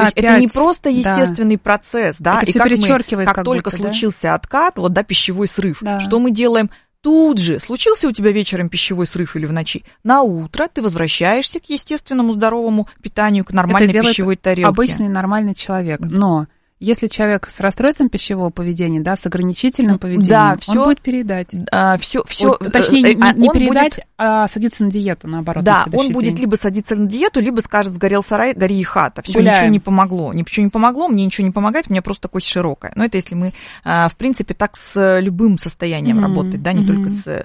есть это не просто естественный процесс, да, это и все перечеркивает, как только будто, случился откат, вот, да, пищевой срыв, да. Что мы делаем? Тут же случился у тебя вечером пищевой срыв или в ночи, на утро ты возвращаешься к естественному здоровому питанию, к нормальной пищевой тарелке. Обычный нормальный человек, но если человек с расстройством пищевого поведения, да, с ограничительным поведением, да, он будет переедать. Точнее, не переедать, будет... а садиться на диету, наоборот. Да, он будет либо садиться на диету, либо скажет: сгорел сарай, гори и хата. Все, ничего не помогло. Ничего не помогло, мне ничего не помогает, у меня просто кость широкая. Но это если мы, в принципе, так с любым состоянием работать, да, не только с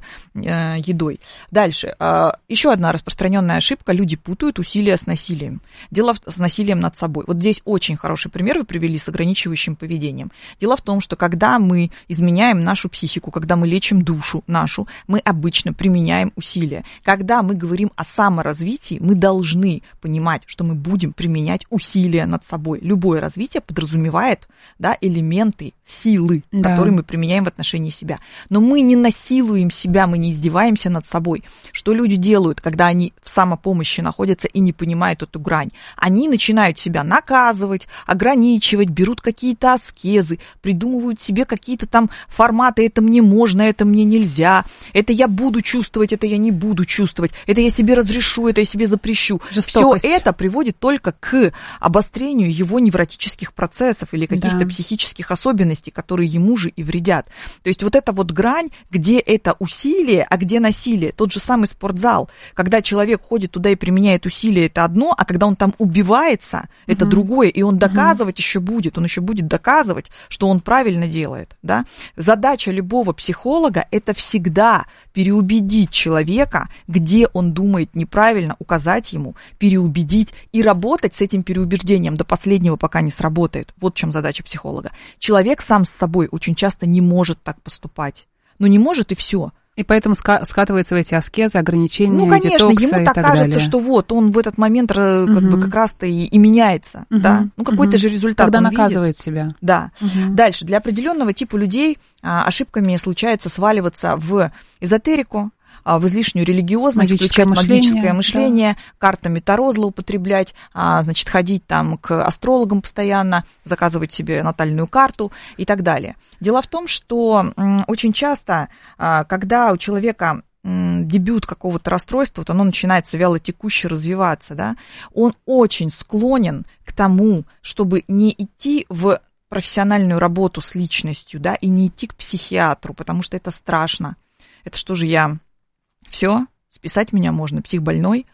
едой. Дальше. Еще одна распространенная ошибка. Люди путают усилия с насилием. Дело с насилием над собой. Вот здесь очень хороший пример вы привели с ограничивающим поведением. Дело в том, что когда мы изменяем нашу психику, когда мы лечим душу нашу, мы обычно применяем усилия. Когда мы говорим о саморазвитии, мы должны понимать, что мы будем применять усилия над собой. Любое развитие подразумевает, да, элементы силы, которые мы применяем в отношении себя. Но мы не насилуем себя, мы не издеваемся над собой. Что люди делают, когда они в самопомощи находятся и не понимают эту грань? Они начинают себя наказывать, ограничивать, берут какие-то аскезы, придумывают себе какие-то там форматы: это мне можно, это мне нельзя, это я буду чувствовать, это я не буду чувствовать, это я себе разрешу, это я себе запрещу. Все это приводит только к обострению его невротических процессов или каких-то психических особенностей, которые ему же и вредят. То есть вот эта вот грань, где это усилие, а где насилие. Тот же самый спортзал. Когда человек ходит туда и применяет усилие, это одно, а когда он там убивается, это другое, и он доказывать еще будет. Он еще будет доказывать, что он правильно делает. Да? Задача любого психолога – это всегда переубедить человека, где он думает неправильно, указать ему, переубедить и работать с этим переубеждением до последнего, пока не сработает. Вот в чем задача психолога. Человек сам с собой очень часто не может так поступать. Ну, не может, и все. И поэтому скатывается в эти аскезы, ограничения, ну, конечно, детоксы ему так кажется, далее. Что вот он в этот момент как бы как раз-то и меняется, да? Ну, какой-то же результат Когда он наказывает видит. себя. Да. Дальше. Для определенного типа людей ошибками случается сваливаться в эзотерику, в излишнюю религиозность, включать магическое мышление, картами Таро злоупотреблять, значит, ходить там к астрологам постоянно, заказывать себе натальную карту и так далее. Дело в том, что очень часто, когда у человека дебют какого-то расстройства, вот оно начинается вялотекуще развиваться, да, он очень склонен к тому, чтобы не идти в профессиональную работу с личностью, да, и не идти к психиатру, потому что это страшно. Это что же я... Все, списать меня можно, психбольной.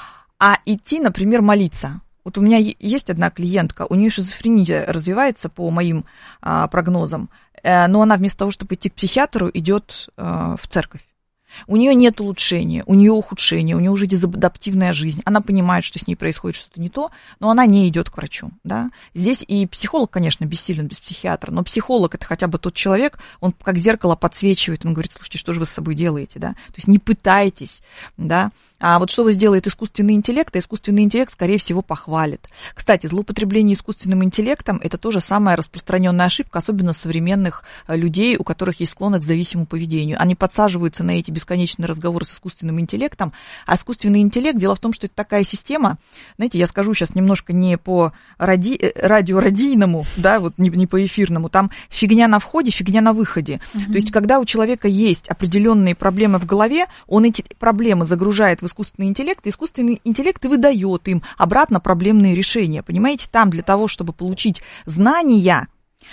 А идти, например, молиться. Вот у меня есть одна клиентка, у нее шизофрения развивается по моим прогнозам, но она вместо того, чтобы идти к психиатру, идет в церковь. У нее нет улучшения, у нее ухудшение, у нее уже дезадаптивная жизнь. Она понимает, что с ней происходит что-то не то, но она не идет к врачу. Да? Здесь и психолог, конечно, бессилен без психиатра, но психолог – это хотя бы тот человек, он как зеркало подсвечивает, он говорит: слушайте, что же вы с собой делаете? Да? То есть не пытайтесь. Да? А вот что вы сделает искусственный интеллект, а искусственный интеллект, скорее всего, похвалит. Кстати, злоупотребление искусственным интеллектом – это тоже самая распространенная ошибка, особенно современных людей, у которых есть склонность к зависимому поведению. Они подсаживаются на эти бесконечные разговоры с искусственным интеллектом, а искусственный интеллект, дело в том, что это такая система, знаете, я скажу сейчас немножко не по радиорадийному, да, вот не по эфирному, там фигня на входе, фигня на выходе. То есть, когда у человека есть определенные проблемы в голове, он эти проблемы загружает в искусственный интеллект, и искусственный интеллект и выдает им обратно проблемные решения. Понимаете, там для того, чтобы получить знания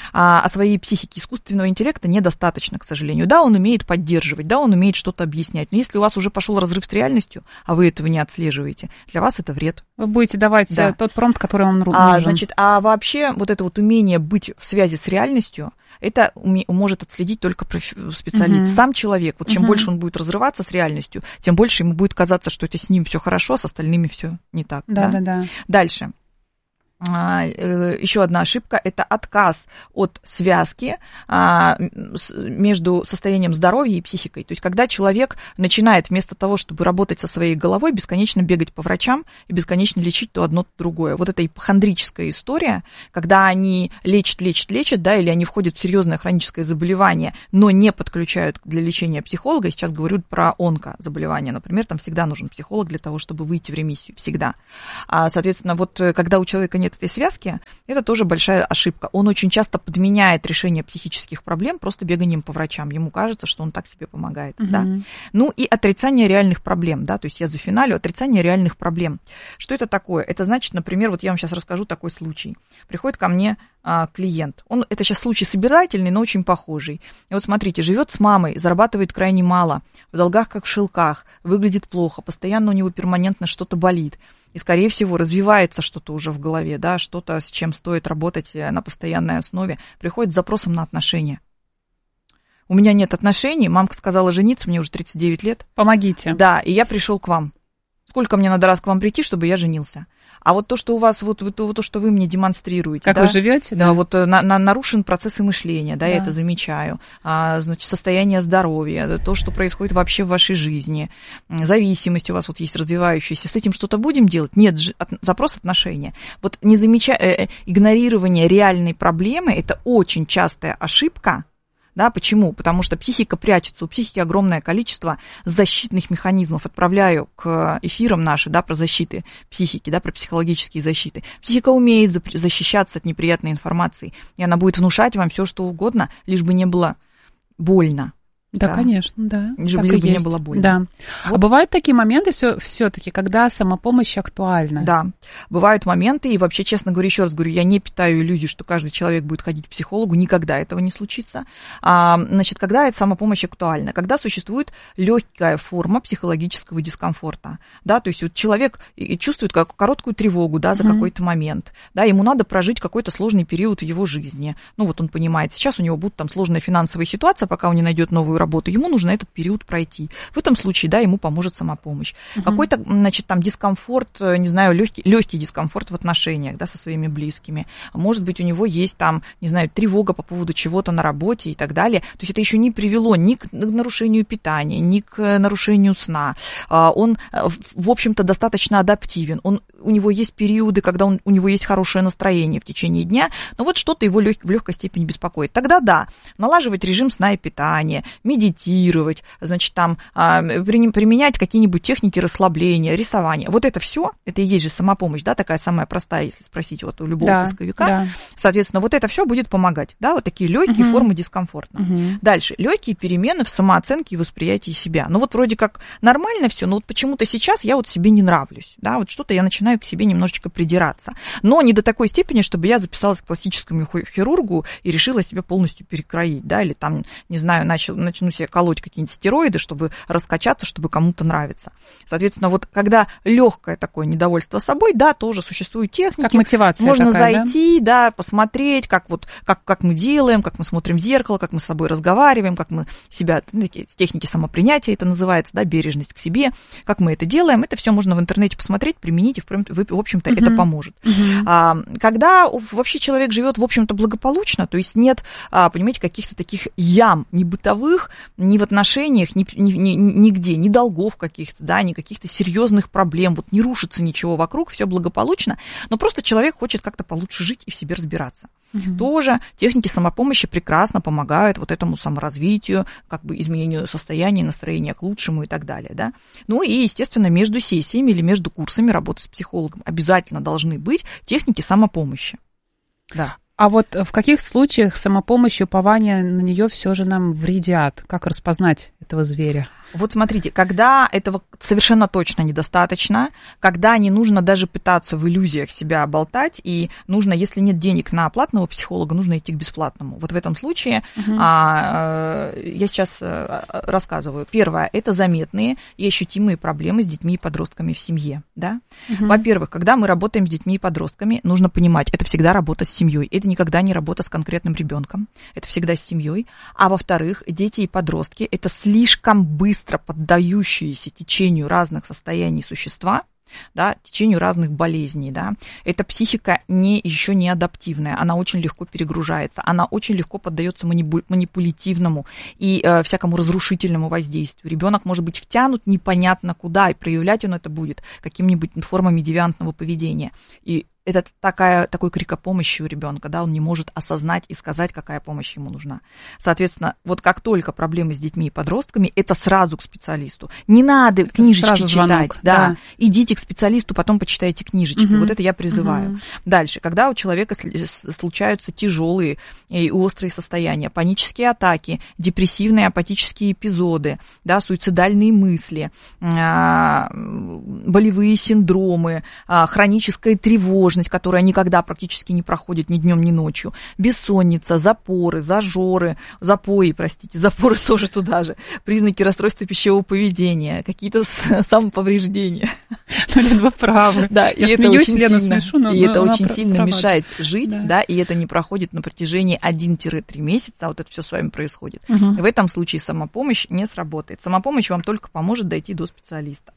о своей психике, искусственного интеллекта недостаточно, к сожалению. Да, он умеет поддерживать, да, он умеет что-то объяснять, но если у вас уже пошел разрыв с реальностью, а вы этого не отслеживаете, для вас это вред. Вы будете давать тот промпт, который вам нужен. Значит, вообще вот это вот умение быть в связи с реальностью, это может отследить только специалист. Сам человек, вот чем больше он будет разрываться с реальностью, тем больше ему будет казаться, что это с ним все хорошо, а с остальными все не так. Да. Дальше. Еще одна ошибка – это отказ от связки между состоянием здоровья и психикой. То есть, когда человек начинает вместо того, чтобы работать со своей головой, бесконечно бегать по врачам и бесконечно лечить то одно, то другое. Вот эта ипохондрическая история, когда они лечат, да, или они входят в серьезное хроническое заболевание, но не подключают для лечения психолога. Я сейчас говорю про онкозаболевания, например, там всегда нужен психолог для того, чтобы выйти в ремиссию, всегда. Соответственно, вот когда у человека нет нет этой связки, это тоже большая ошибка. Он очень часто подменяет решение психических проблем просто беганием по врачам. Ему кажется, что он так себе помогает. Да? Ну и отрицание реальных проблем. Да? То есть я зафиналю отрицание реальных проблем. Что это такое? Это значит, например, вот я вам сейчас расскажу такой случай. Приходит ко мне клиент. Это сейчас случай собирательный, но очень похожий. И вот смотрите, живет с мамой, зарабатывает крайне мало, в долгах как в шелках, выглядит плохо, постоянно у него перманентно что-то болит. И, скорее всего, развивается что-то уже в голове, да, что-то, с чем стоит работать на постоянной основе. Приходит с запросом на отношения. У меня нет отношений, мамка сказала жениться, мне уже 39 лет. Помогите. Да, и я пришел к вам. Сколько мне надо раз к вам прийти, чтобы я женился? А вот то, что у вас, вот то, что вы мне демонстрируете. Как да, вы живете, да? Да, вот нарушен процессы мышления, да, я это замечаю. Значит, состояние здоровья, то, что происходит вообще в вашей жизни, зависимость у вас вот есть развивающаяся. С этим что-то будем делать? Нет, запрос отношения. Вот игнорирование реальной проблемы – это очень частая ошибка. Да, почему? Потому что психика прячется, у психики огромное количество защитных механизмов. Отправляю к эфирам наши, да, про защиты психики, да, про психологические защиты. Психика умеет защищаться от неприятной информации, и она будет внушать вам все, что угодно, лишь бы не было больно. Да, конечно, да. Лишь бы не было больно. Да. Вот. А бывают такие моменты все-таки, когда самопомощь актуальна? Да, бывают моменты, и вообще, честно говоря, еще раз говорю, я не питаю иллюзий, что каждый человек будет ходить к психологу, никогда этого не случится. Значит, когда эта самопомощь актуальна? Когда существует легкая форма психологического дискомфорта, да, то есть вот человек чувствует короткую тревогу, да, за какой-то момент, да, ему надо прожить какой-то сложный период в его жизни, ну вот он понимает, сейчас у него будет там сложная финансовая ситуация, пока он не найдет новую работу, ему нужно этот период пройти. В этом случае, да, ему поможет самопомощь. Какой-то, значит, там дискомфорт, не знаю, легкий дискомфорт в отношениях, да, со своими близкими. Может быть, у него есть там, не знаю, тревога по поводу чего-то на работе и так далее. То есть это еще не привело ни к нарушению питания, ни к нарушению сна. Он, в общем-то, достаточно адаптивен. У него есть периоды, когда у него есть хорошее настроение в течение дня, но вот что-то его в легкой степени беспокоит. Тогда да, налаживать режим сна и питания, медитировать, значит, там, применять какие-нибудь техники расслабления, рисования. Вот это все, это и есть же самопомощь, да, такая самая простая, если спросить вот у любого поисковика. Да. Соответственно, вот это все будет помогать, да, вот такие легкие формы дискомфорта. Дальше, легкие перемены в самооценке и восприятии себя. Ну вот вроде как нормально все, но вот почему-то сейчас я вот себе не нравлюсь, да, вот что-то я начинаю к себе немножечко придираться. Но не до такой степени, чтобы я записалась к пластическому хирургу и решила себя полностью перекроить, да, или там, не знаю, начну себе колоть какие-нибудь стероиды, чтобы раскачаться, чтобы кому-то нравиться. Соответственно, вот когда легкое такое недовольство собой, да, тоже существуют техники. Как мотивация можно такая, зайти, да, посмотреть, как мы делаем, как мы смотрим в зеркало, как мы с собой разговариваем, как мы себя, техники самопринятия это называется, да, бережность к себе, как мы это делаем. Это все можно в интернете посмотреть, применить, и, в общем-то, это поможет. Когда вообще человек живет, в общем-то, благополучно, то есть нет, понимаете, каких-то таких ям, ни бытовых, ни в отношениях, нигде, ни долгов каких-то, да, ни каких-то серьезных проблем, вот не рушится ничего вокруг, все благополучно, но просто человек хочет как-то получше жить и в себе разбираться. Тоже техники самопомощи прекрасно помогают вот этому саморазвитию, как бы изменению состояния, настроения к лучшему и так далее, да. Ну и, естественно, между сессиями или между курсами работы с психологом обязательно должны быть техники самопомощи. Да. А вот в каких случаях самопомощь и упование на нее все же нам вредят? Как распознать этого зверя? Вот смотрите, когда этого совершенно точно недостаточно, когда не нужно даже пытаться в иллюзиях себя болтать, и нужно, если нет денег на платного психолога, нужно идти к бесплатному. Вот в этом случае я сейчас рассказываю. Первое, это заметные и ощутимые проблемы с детьми и подростками в семье. Да? Во-первых, когда мы работаем с детьми и подростками, нужно понимать, это всегда работа с семьей, это никогда не работа с конкретным ребенком, это всегда с семьей. А во-вторых, дети и подростки – это слишком быстро поддающиеся течению разных состояний существа, да, течению разных болезней, да. Эта психика еще не адаптивная, она очень легко перегружается, она очень легко поддается манипулятивному и всякому разрушительному воздействию. Ребенок может быть втянут непонятно куда, и проявлять он это будет какими-нибудь формами девиантного поведения. И это такой крик о помощи у ребенка, да, он не может осознать и сказать, какая помощь ему нужна. Соответственно, вот как только проблемы с детьми и подростками, это сразу к специалисту. Не надо книжечки читать, да. Идите к специалисту, потом почитайте книжечки. Вот это я призываю. Дальше, когда у человека случаются тяжелые и острые состояния, панические атаки, депрессивные апатические эпизоды, да, суицидальные мысли, болевые синдромы, хроническая тревожность, которая никогда практически не проходит ни днем, ни ночью, бессонница, запоры, запоры тоже туда же, признаки расстройства пищевого поведения, какие-то самоповреждения. Вы правы. Да, и это очень сильно мешает жить, да, и это не проходит на протяжении 1-3 месяца, а вот это все с вами происходит. В этом случае самопомощь не сработает. Самопомощь вам только поможет дойти до специалиста.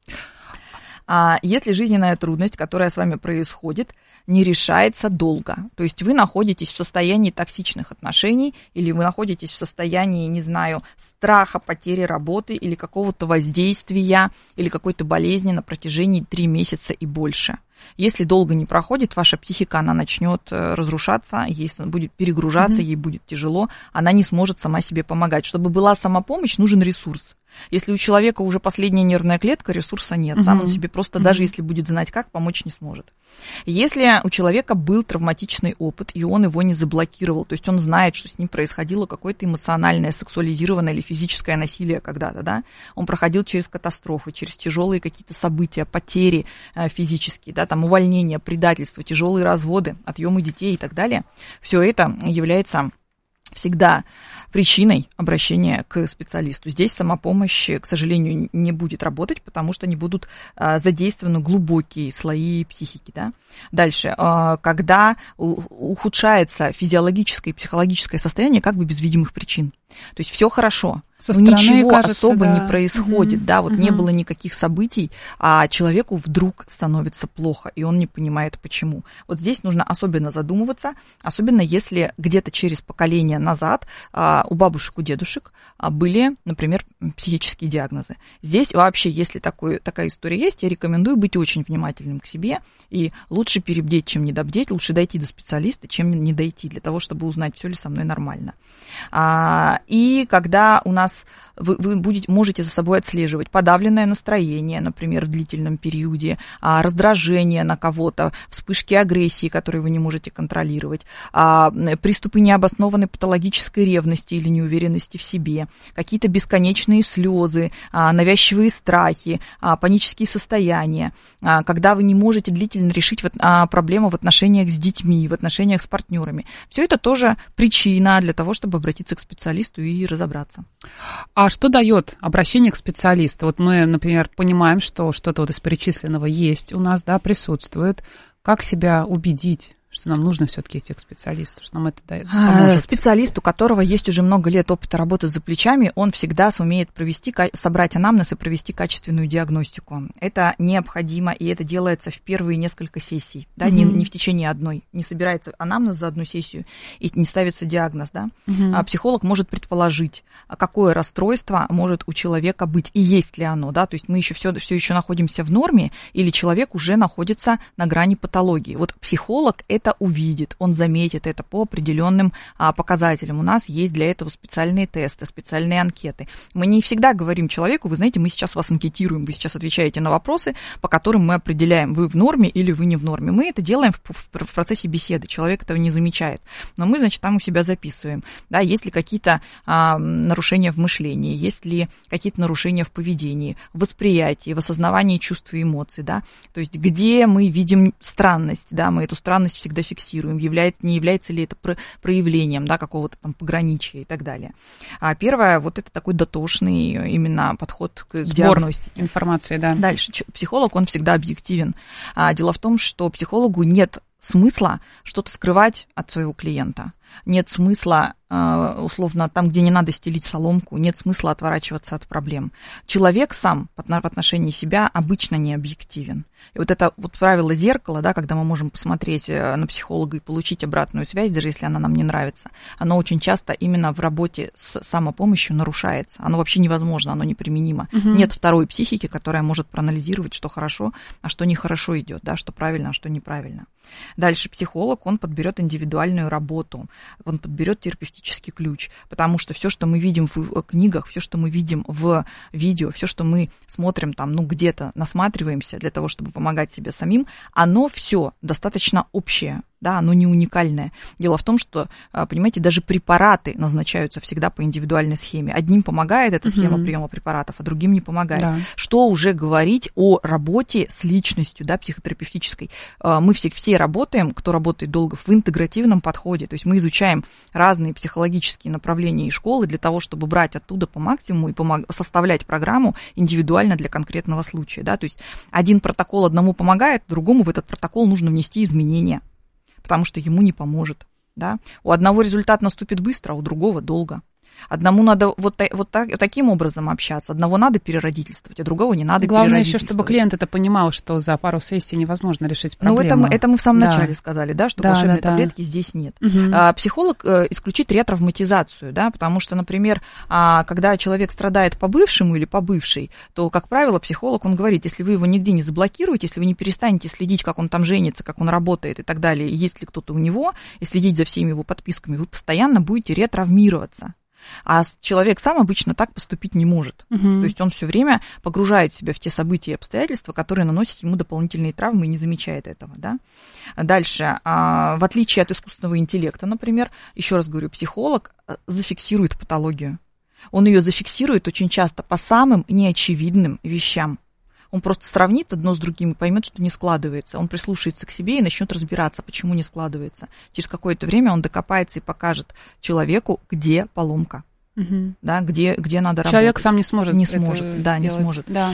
Если жизненная трудность, которая с вами происходит, не решается долго, то есть вы находитесь в состоянии токсичных отношений или вы находитесь в состоянии, не знаю, страха, потери работы или какого-то воздействия или какой-то болезни на протяжении 3 месяца и больше. Если долго не проходит, ваша психика, она начнет разрушаться, ей будет перегружаться, ей будет тяжело, она не сможет сама себе помогать. Чтобы была самопомощь, нужен ресурс. Если у человека уже последняя нервная клетка, ресурса нет. Сам он себе просто, даже если будет знать как, помочь не сможет. Если у человека был травматичный опыт, и он его не заблокировал, то есть он знает, что с ним происходило какое-то эмоциональное, сексуализированное или физическое насилие когда-то, да, он проходил через катастрофы, через тяжелые какие-то события, потери физические, да, там увольнение, предательство, тяжелые разводы, отъемы детей и так далее, все это является всегда причиной обращения к специалисту. Здесь самопомощь, к сожалению, не будет работать, потому что не будут задействованы глубокие слои психики. Да? Дальше, когда ухудшается физиологическое и психологическое состояние, как бы без видимых причин. То есть все хорошо, но ничего кажется, особо не происходит, да, вот не было никаких событий, а человеку вдруг становится плохо, и он не понимает, почему. Вот здесь нужно особенно задумываться, особенно если где-то через поколение назад у бабушек, у дедушек были, например, психические диагнозы. Здесь вообще, если такая история есть, я рекомендую быть очень внимательным к себе, и лучше перебдеть, чем недобдеть, лучше дойти до специалиста, чем не дойти, для того, чтобы узнать, все ли со мной нормально. И когда у нас вы можете за собой отслеживать подавленное настроение, например, в длительном периоде, раздражение на кого-то, вспышки агрессии, которые вы не можете контролировать, приступы необоснованной патологической ревности или неуверенности в себе, какие-то бесконечные слезы, навязчивые страхи, панические состояния, когда вы не можете длительно решить проблему в отношениях с детьми, в отношениях с партнерами. Все это тоже причина для того, чтобы обратиться к специалисту и разобраться. А что дает обращение к специалисту? Вот мы, например, понимаем, что что-то вот из перечисленного есть у нас, да, присутствует. Как себя убедить, что нам нужно все-таки идти к специалисту, что нам это поможет? Специалист, у которого есть уже много лет опыта работы за плечами, он всегда сумеет собрать анамнез и провести качественную диагностику. Это необходимо, и это делается в первые несколько сессий, да, не в течение одной. Не собирается анамнез за одну сессию и не ставится диагноз. Да? Психолог может предположить, какое расстройство может у человека быть и есть ли оно. Да? То есть мы все еще находимся в норме или человек уже находится на грани патологии. Вот психолог это увидит, он заметит это по определенным показателям. У нас есть для этого специальные тесты, специальные анкеты. Мы не всегда говорим человеку, вы знаете, мы сейчас вас анкетируем, вы сейчас отвечаете на вопросы, по которым мы определяем, вы в норме или вы не в норме. Мы это делаем в процессе беседы, человек этого не замечает. Но мы, значит, там у себя записываем, да, есть ли какие-то нарушения в мышлении, есть ли какие-то нарушения в поведении, в восприятии, в осознавании чувств и эмоций, да, то есть где мы видим странность, да, мы эту странность всегда фиксируем, не является ли это проявлением, да, какого-то там пограничия и так далее. Первое, вот это такой дотошный именно подход к диагностике. Информации, да. Дальше, психолог, он всегда объективен. Дело в том, что психологу нет смысла что-то скрывать от своего клиента. нет смысла, условно, там, где не надо стелить соломку, нет смысла отворачиваться от проблем. Человек сам в отношении себя обычно не объективен. И вот это вот правило зеркала, да, когда мы можем посмотреть на психолога и получить обратную связь, даже если она нам не нравится, оно очень часто именно в работе с самопомощью нарушается. Оно вообще невозможно, оно неприменимо. Нет второй психики, которая может проанализировать, что хорошо, а что нехорошо идет, да, что правильно, а что неправильно. Дальше психолог, он подберет индивидуальную работу, он подберет терапевтический ключ, потому что все, что мы видим в книгах, все, что мы видим в видео, все, что мы смотрим там, ну, где-то насматриваемся для того, чтобы помогать себе самим, оно все достаточно общее. Да, оно не уникальное. Дело в том, что, понимаете, даже препараты назначаются всегда по индивидуальной схеме. Одним помогает эта схема приема препаратов, а другим не помогает. Да. Что уже говорить о работе с личностью, да, психотерапевтической. Мы все работаем, кто работает долго, в интегративном подходе. То есть мы изучаем разные психологические направления и школы для того, чтобы брать оттуда по максимуму и составлять программу индивидуально для конкретного случая. Да? То есть один протокол одному помогает, другому в этот протокол нужно внести изменения, потому что ему не поможет. Да? У одного результат наступит быстро, а у другого долго. Одному надо таким образом общаться, одного надо переродительствовать, а другого не надо переродительствовать. Главное еще, чтобы клиент это понимал, что за пару сессий невозможно решить проблему. Ну, это мы в самом начале сказали, да, что волшебной таблетки здесь нет. Психолог исключит ретравматизацию, да, потому что, например, когда человек страдает по бывшему или по бывшей, то, как правило, психолог, он говорит, если вы его нигде не заблокируете, если вы не перестанете следить, как он там женится, как он работает и так далее, есть ли кто-то у него, и следить за всеми его подписками, вы постоянно будете ретравмироваться. А человек сам обычно так поступить не может. То есть он все время погружает себя в те события и обстоятельства, которые наносят ему дополнительные травмы и не замечает этого. Да? Дальше, в отличие от искусственного интеллекта, например, еще раз говорю, психолог зафиксирует патологию. Он ее зафиксирует очень часто по самым неочевидным вещам. Он просто сравнит одно с другим и поймет, что не складывается. Он прислушается к себе и начнет разбираться, почему не складывается. Через какое-то время он докопается и покажет человеку, где поломка. Да, где надо работать. Человек сам не сможет. Не сможет, да, не сможет. Да,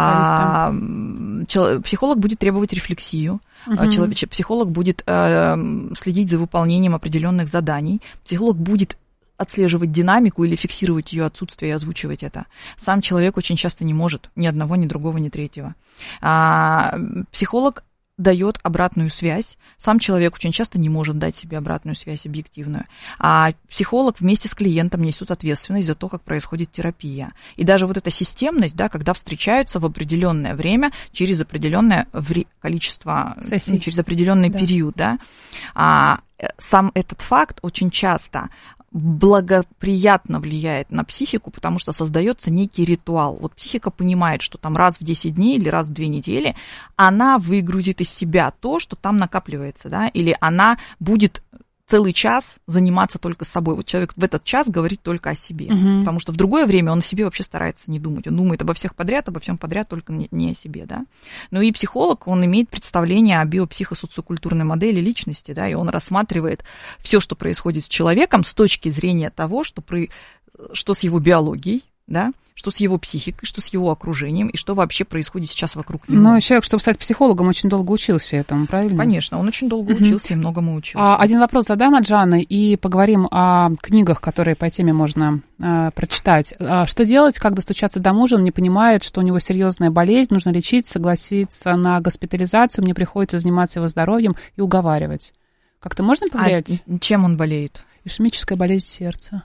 психолог будет требовать рефлексию. Психолог будет следить за выполнением определенных заданий. Психолог будет отслеживать динамику или фиксировать ее отсутствие и озвучивать это. Сам человек очень часто не может ни одного, ни другого, ни третьего. Психолог дает обратную связь. Сам человек очень часто не может дать себе обратную связь объективную. А психолог вместе с клиентом несет ответственность за то, как происходит терапия. И даже вот эта системность, да, когда встречаются в определенное время через определенное количество сессий, через определенный период, да, сам этот факт очень часто благоприятно влияет на психику, потому что создается некий ритуал. Вот психика понимает, что там раз в 10 дней или раз в 2 недели она выгрузит из себя то, что там накапливается, да, или она будет целый час заниматься только собой. Вот человек в этот час говорит только о себе, потому что в другое время он о себе вообще старается не думать. Он думает обо всех подряд, обо всем подряд, только не о себе, да. Ну и психолог, он имеет представление о биопсихосоциокультурной модели личности, да, и он рассматривает все, что происходит с человеком с точки зрения того, что с его биологией, да, что с его психикой, что с его окружением, и что вообще происходит сейчас вокруг него. Но человек, чтобы стать психологом, очень долго учился этому, правильно? Конечно, он очень долго учился и многому учился. Один вопрос задам от Жанны, и поговорим о книгах, которые по теме можно прочитать. Что делать, когда достучаться до мужа, он не понимает, что у него серьезная болезнь, нужно лечить, согласиться на госпитализацию, мне приходится заниматься его здоровьем и уговаривать. Как-то можно повлиять? Чем он болеет? Ишемическая болезнь сердца.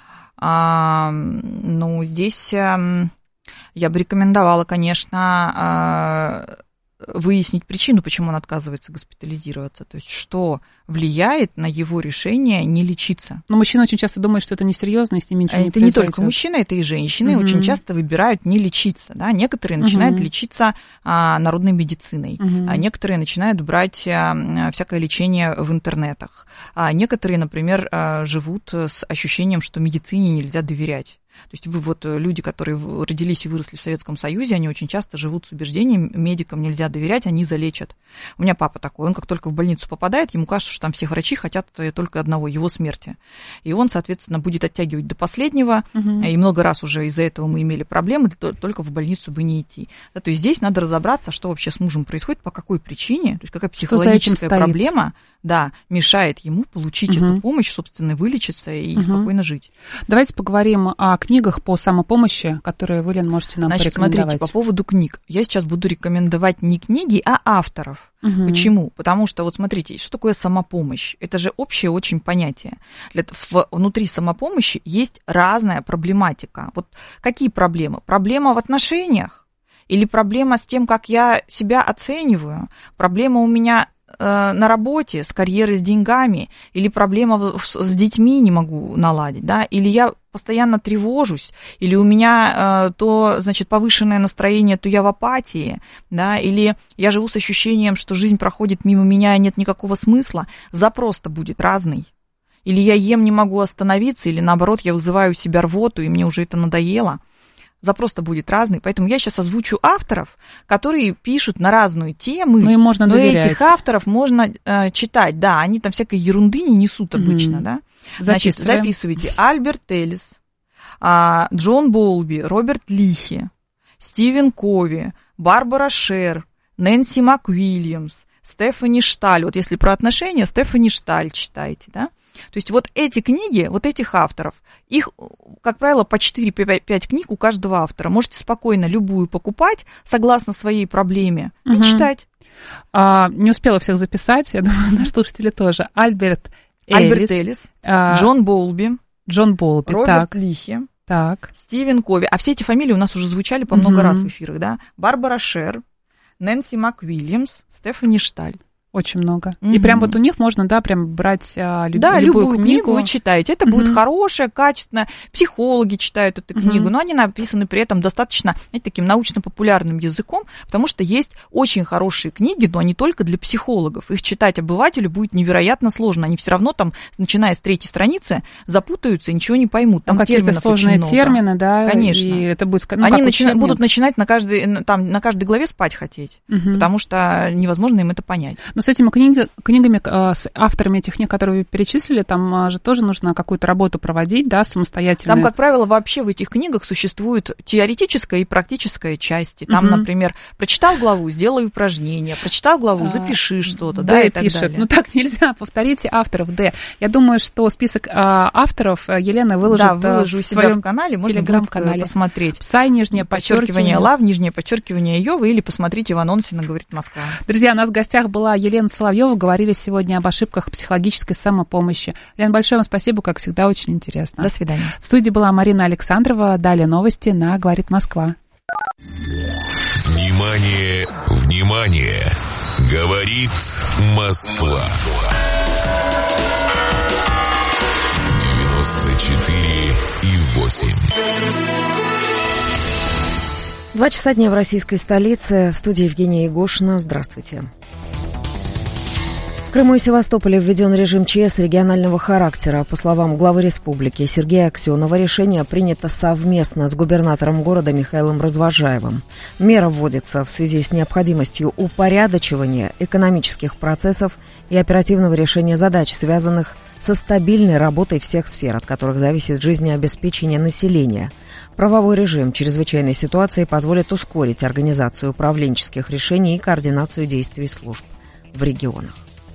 Ну, здесь я бы рекомендовала, конечно, выяснить причину, почему он отказывается госпитализироваться. То есть, что влияет на его решение не лечиться. Но мужчина очень часто думает, что это несерьезно, и с ними ничего не произойдет. Это не только мужчины, это и женщины очень часто выбирают не лечиться. Да? Некоторые начинают лечиться народной медициной, а некоторые начинают брать всякое лечение в интернетах. А некоторые, например, живут с ощущением, что медицине нельзя доверять. То есть люди, которые родились и выросли в Советском Союзе, они очень часто живут с убеждением, медикам нельзя доверять, они залечат. У меня папа такой, он как только в больницу попадает, ему кажется, что там все врачи хотят только одного, его смерти. И он, соответственно, будет оттягивать до последнего, и много раз уже из-за этого мы имели проблемы, только в больницу бы не идти. Да, то есть здесь надо разобраться, что вообще с мужем происходит, по какой причине, то есть какая психологическая проблема, да, мешает ему получить эту помощь, собственно, вылечиться и спокойно жить. Давайте поговорим о книгах по самопомощи, которые вы, Лен, можете нам порекомендовать. Смотрите, по поводу книг. Я сейчас буду рекомендовать не книги, а авторов. Почему? Потому что, смотрите, что такое самопомощь? Это же общее очень понятие. Внутри самопомощи есть разная проблематика. Какие проблемы? Проблема в отношениях? Или проблема с тем, как я себя оцениваю? Проблема у меня на работе, с карьерой, с деньгами, или проблема с детьми не могу наладить, да, или я постоянно тревожусь, или у меня повышенное настроение, то я в апатии, да, или я живу с ощущением, что жизнь проходит мимо меня и нет никакого смысла, запрос-то будет разный. Или я ем, не могу остановиться, или наоборот, я вызываю у себя рвоту, и мне уже это надоело. Запрос-то будет разный, поэтому я сейчас озвучу авторов, которые пишут на разную тему, но этих авторов можно читать, да, они там всякой ерунды не несут обычно, да. Значит, записывайте: Альберт Эллис, Джон Болби, Роберт Лихи, Стивен Кови, Барбара Шер, Нэнси МакУильямс, Стефани Шталь. Если про отношения, Стефани Шталь читайте, да. То есть эти книги, этих авторов, их, как правило, по 4-5 книг у каждого автора. Можете спокойно любую покупать, согласно своей проблеме, и читать. Не успела всех записать, я думаю, наши слушатели тоже. Альберт Эллис, Джон Болби, Роберт Лихи, так. Стивен Кови. А все эти фамилии у нас уже звучали по много раз в эфирах, да? Барбара Шер, Нэнси МакУильямс, Стефани Шталь. Очень много. И прям у них можно, да, прям брать любую книгу вы читаете. Это будет хорошая, качественная. Психологи читают эту книгу, но они написаны при этом достаточно, таким научно-популярным языком, потому что есть очень хорошие книги, но они только для психологов. Их читать обывателю будет невероятно сложно. Они все равно там, начиная с 3-й страницы, запутаются и ничего не поймут. Там какие-то сложные термины, да. Конечно. И это будет, они будут начинать на каждой главе спать хотеть, потому что невозможно им это понять. С этими книгами, с авторами этих книг, которые вы перечислили, там же тоже нужно какую-то работу проводить, да, самостоятельно. Там, как правило, вообще в этих книгах существует теоретическая и практическая части. Там, например, прочитал главу, сделай упражнение, прочитал главу, запиши что-то, да, и так далее. Так нельзя, повторите авторов, Я думаю, что список авторов Елена выложит выложу у себя в канале, можно телеграм-канале посмотреть. Псай, _, лав, _, Йова, или посмотрите в анонсе на «Говорит Москва». Друзья, у нас в гостях была Елена Соловьева. Говорили сегодня об ошибках психологической самопомощи. Лен, большое вам спасибо, как всегда, очень интересно. До свидания. В студии была Марина Александрова. Далее новости на «Говорит Москва». Внимание, внимание! Говорит Москва. 94,8. 2 часа дня в российской столице. В студии Евгения Егошина. Здравствуйте. В Крыму и Севастополе введен режим ЧС регионального характера. По словам главы республики Сергея Аксенова, решение принято совместно с губернатором города Михаилом Развожаевым. Мера вводится в связи с необходимостью упорядочивания экономических процессов и оперативного решения задач, связанных со стабильной работой всех сфер, от которых зависит жизнеобеспечение населения. Правовой режим чрезвычайной ситуации позволит ускорить организацию управленческих решений и координацию действий служб в регионах.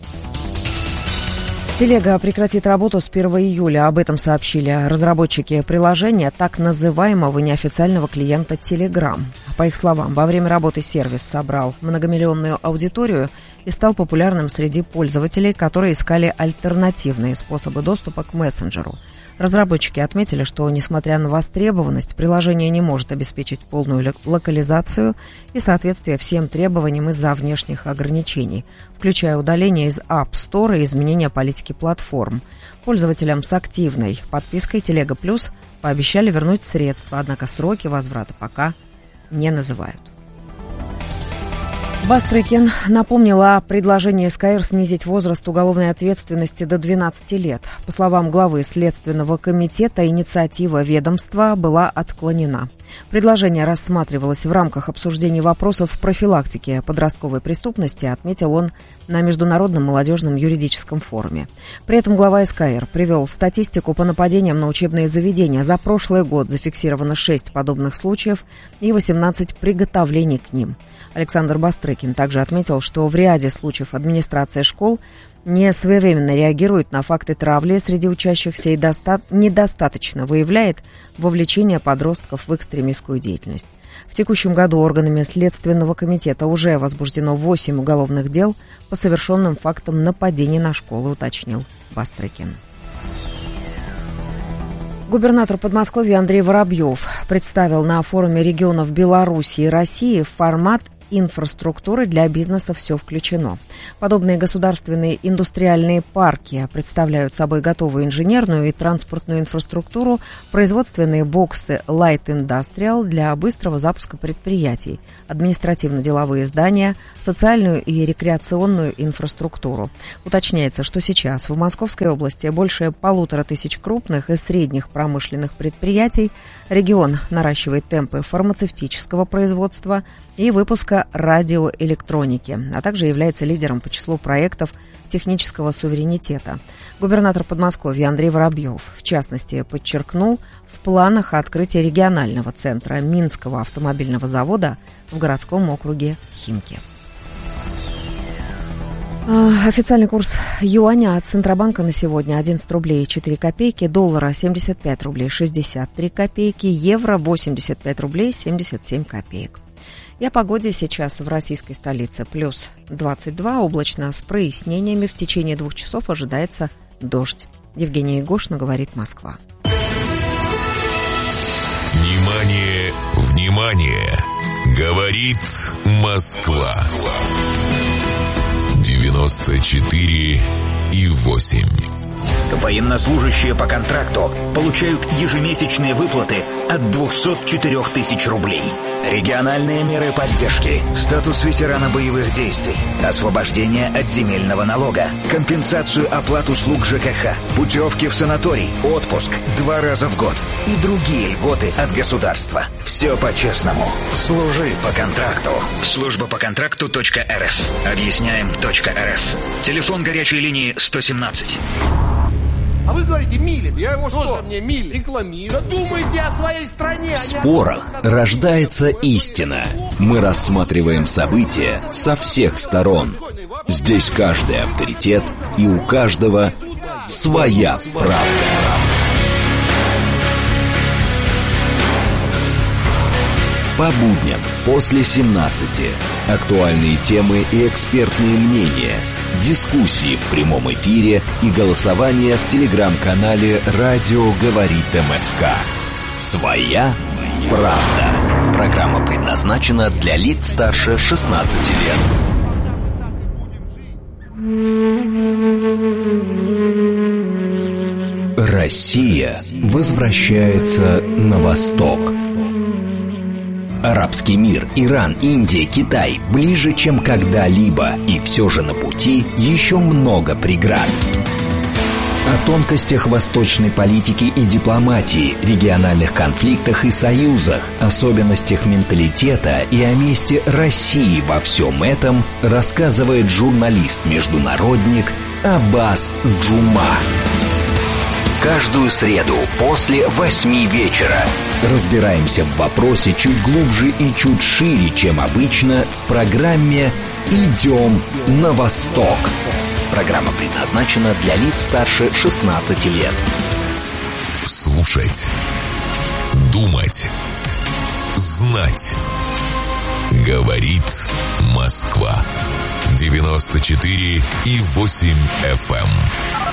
Телега прекратит работу с 1 июля. Об этом сообщили разработчики приложения так называемого неофициального клиента Telegram. По их словам, во время работы сервис собрал многомиллионную аудиторию и стал популярным среди пользователей, которые искали альтернативные способы доступа к мессенджеру. Разработчики отметили, что, несмотря на востребованность, приложение не может обеспечить полную локализацию и соответствие всем требованиям из-за внешних ограничений, включая удаление из App Store и изменение политики платформ. Пользователям с активной подпиской Телега Плюс пообещали вернуть средства, однако сроки возврата пока не называют. Бастрыкин напомнил о предложении СКР снизить возраст уголовной ответственности до 12 лет. По словам главы Следственного комитета, инициатива ведомства была отклонена. Предложение рассматривалось в рамках обсуждения вопросов профилактики подростковой преступности, отметил он на Международном молодежном юридическом форуме. При этом глава СКР привел статистику по нападениям на учебные заведения. За прошлый год зафиксировано 6 подобных случаев и 18 приготовлений к ним. Александр Бастрыкин также отметил, что в ряде случаев администрация школ не своевременно реагирует на факты травли среди учащихся и недостаточно выявляет вовлечение подростков в экстремистскую деятельность. В текущем году органами Следственного комитета уже возбуждено 8 уголовных дел по совершенным фактам нападений на школы, уточнил Бастрыкин. Губернатор Подмосковья Андрей Воробьев представил на форуме регионов Беларуси и России формат инфраструктуры для бизнеса «Все включено». Подобные государственные индустриальные парки представляют собой готовую инженерную и транспортную инфраструктуру, производственные боксы Light Industrial для быстрого запуска предприятий, административно-деловые здания, социальную и рекреационную инфраструктуру. Уточняется, что сейчас в Московской области больше 1500 крупных и средних промышленных предприятий. Регион наращивает темпы фармацевтического производства и выпуска радиоэлектроники, а также является лидером по числу проектов технического суверенитета. Губернатор Подмосковья Андрей Воробьев, в частности, подчеркнул в планах открытия регионального центра Минского автомобильного завода в городском округе Химки. Официальный курс юаня от Центробанка на сегодня 11 рублей 4 копейки, доллара 75 рублей 63 копейки, евро 85 рублей 77 копеек. И о погоде сейчас в российской столице плюс 22, облачно с прояснениями. В течение 2 часов ожидается дождь. Евгения Егошина, говорит Москва. Внимание, внимание! Говорит Москва. 94,8. Военнослужащие по контракту получают ежемесячные выплаты от 204 тысяч рублей. Региональные меры поддержки, статус ветерана боевых действий, освобождение от земельного налога, компенсацию оплат услуг ЖКХ, путевки в санаторий, отпуск 2 раза в год и другие льготы от государства. Все по-честному. Служи по контракту. Служба по контракту.рф. Объясняем.рф. Телефон горячей линии 117. А вы говорите, милит. Я его что? Мне милит. Рекламирую. Да думайте о своей стране. В спорах рождается истина. Мы рассматриваем события со всех сторон. Здесь каждый авторитет, и у каждого своя правда. По будням после 17. Актуальные темы и экспертные мнения. Дискуссии в прямом эфире и голосование в телеграм-канале «Радио говорит МСК». Своя правда. Программа предназначена для лиц старше 16 лет. Россия возвращается на восток. Арабский мир, Иран, Индия, Китай ближе, чем когда-либо, и все же на пути еще много преград. О тонкостях восточной политики и дипломатии, региональных конфликтах и союзах, особенностях менталитета и о месте России во всем этом рассказывает журналист-международник Аббас Джума. Каждую среду после 8 вечера разбираемся в вопросе чуть глубже и чуть шире, чем обычно, в программе «Идем на восток». Программа предназначена для лиц старше 16 лет. Слушать, думать, знать. Говорит Москва. 94,8 FM.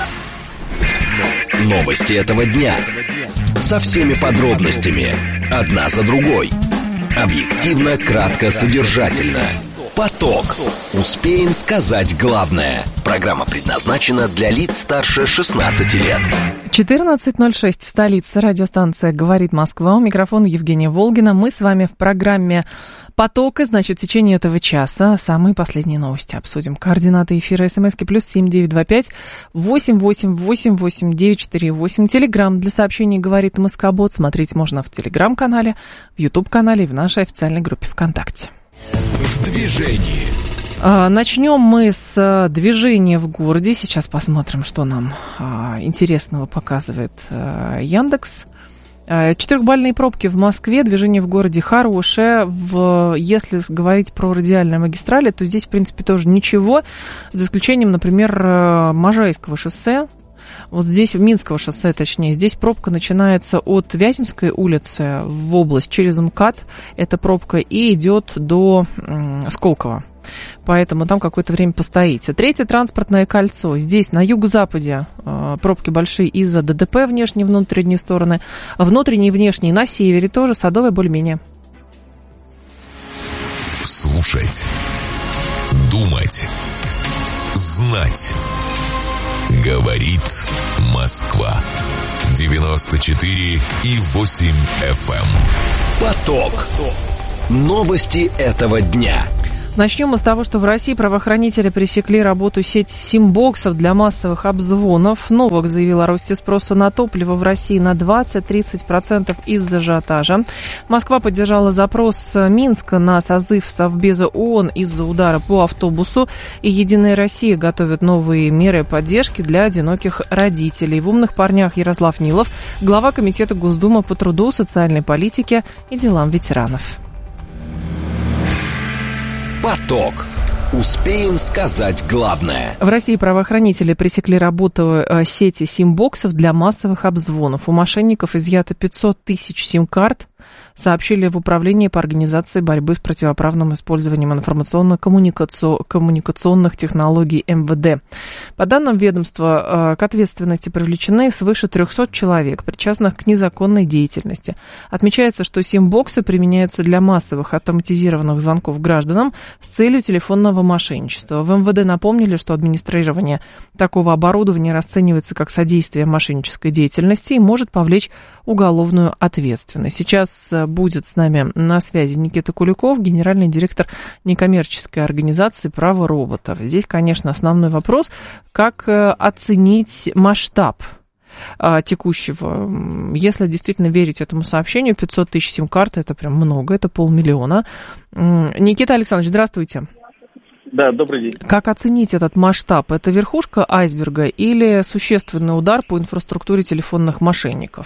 Новости этого дня. Со всеми подробностями. Одна за другой. Объективно, кратко, содержательно. Поток. Успеем сказать главное. Программа предназначена для лиц старше 16 лет. 14:06 в столице. Радиостанция «Говорит Москва». У микрофона Евгения Волгина. Мы с вами в программе «Поток». И, значит, в течение этого часа самые последние новости обсудим. Координаты эфира. СМСки +7 925 888 8948. Телеграм для сообщений «Говорит Москобот». Смотреть можно в Телеграм-канале, в Ютуб-канале и в нашей официальной группе ВКонтакте. В движении. Начнем мы с движения в городе. Сейчас посмотрим, что нам интересного показывает Яндекс. 4-бальные пробки в Москве, движение в городе хорошее. Если говорить про радиальные магистрали, то здесь, в принципе, тоже ничего, за исключением, например, Можайского шоссе. Вот здесь, Минского шоссе, точнее, здесь пробка начинается от Вяземской улицы в область через МКАД. Эта пробка и идет до Сколково. Поэтому там какое-то время постоите. Третье транспортное кольцо. Здесь на юго-западе пробки большие из-за ДДП, внешние и внутренние стороны. Внутренние и внешние на севере тоже, Садовая более-менее. Слушать. Думать. Знать. Говорит Москва. 94,8 FM. Поток. Новости этого дня. Начнем мы с того, что в России правоохранители пресекли работу сети сим-боксов для массовых обзвонов. Новак заявил о росте спроса на топливо в России на 20-30% из-за ажиотажа. Москва поддержала запрос Минска на созыв Совбеза ООН из-за удара по автобусу. И «Единая Россия» готовит новые меры поддержки для одиноких родителей. В «Умных парнях» Ярослав Нилов, глава Комитета Госдумы по труду, социальной политике и делам ветеранов. Поток. Успеем сказать главное. В России правоохранители пресекли работу сети сим-боксов для массовых обзвонов. У мошенников изъято 500 тысяч сим-карт, сообщили в Управлении по организации борьбы с противоправным использованием информационно-коммуникационных технологий МВД. По данным ведомства, к ответственности привлечены свыше 300 человек, причастных к незаконной деятельности. Отмечается, что сим-боксы применяются для массовых автоматизированных звонков гражданам с целью телефонного мошенничества. В МВД напомнили, что администрирование такого оборудования расценивается как содействие мошеннической деятельности и может повлечь уголовную ответственность. Сейчас будет с нами на связи Никита Куликов, генеральный директор некоммерческой организации «Право роботов». Здесь, конечно, основной вопрос, как оценить масштаб текущего. Если действительно верить этому сообщению, 500 тысяч сим-карт – это прям много, это 500 000. Никита Александрович, здравствуйте. Да, добрый день. Как оценить этот масштаб? Это верхушка айсберга или существенный удар по инфраструктуре телефонных мошенников?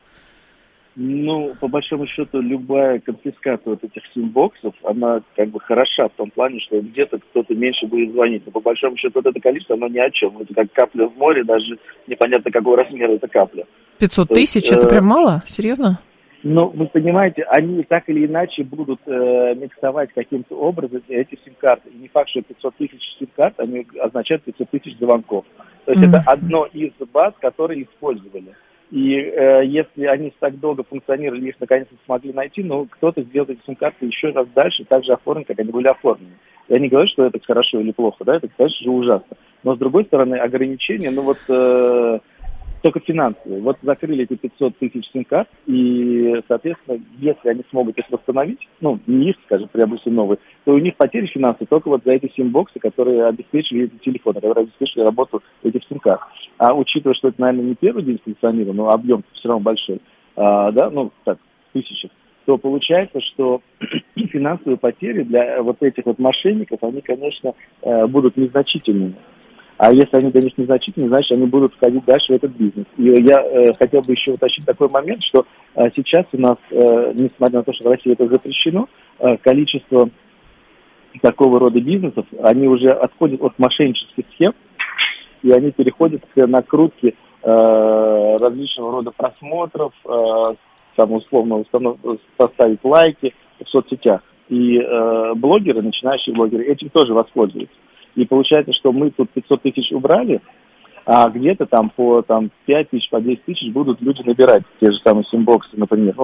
Ну, по большому счету, любая конфискация вот этих сим-боксов, она как бы хороша в том плане, что где-то кто-то меньше будет звонить. Но по большому счету, вот это количество, оно ни о чем. Это как капля в море, даже непонятно, какого размера эта капля. 500 тысяч? Это прям мало? Серьезно? Ну, вы понимаете, они так или иначе будут миксовать каким-то образом эти сим-карты. И не факт, что 500 тысяч сим-карт, они означают 500 тысяч звонков. То есть это одно из баз, которые использовали. И если они так долго функционировали, их наконец-то смогли найти, но кто-то сделал эти сим-карты еще раз дальше, так же оформлены, как они были оформлены. Я не говорю, что это хорошо или плохо, да, это, конечно же, ужасно. Но, с другой стороны, ограничения, ну вот, только финансовые. Вот закрыли эти 500 тысяч сим-карт, и, соответственно, если они смогут их восстановить, ну, не их, скажем, приобрести новые, то у них потери финансовые только вот за эти сим-боксы, которые обеспечили эти телефоны, которые обеспечили работу этих сим-карт. А учитывая, что это, наверное, не первый день функционировал, но объем все равно большой, да, ну, так, тысячи, то получается, что финансовые потери для вот этих вот мошенников, они, конечно, будут незначительными. А если они для них незначительны, значит, они будут входить дальше в этот бизнес. И я хотел бы еще уточнить такой момент, что сейчас у нас, несмотря на то, что в России это запрещено, количество такого рода бизнесов, они уже отходят от мошеннических схем, и они переходят к накрутке различного рода просмотров, условно поставить лайки в соцсетях. И блогеры, начинающие блогеры, этим тоже воспользуются. И получается, что мы тут 500 тысяч убрали, а где-то там по 5 тысяч, по 10 тысяч будут люди набирать те же самые симбоксы, например. Ну,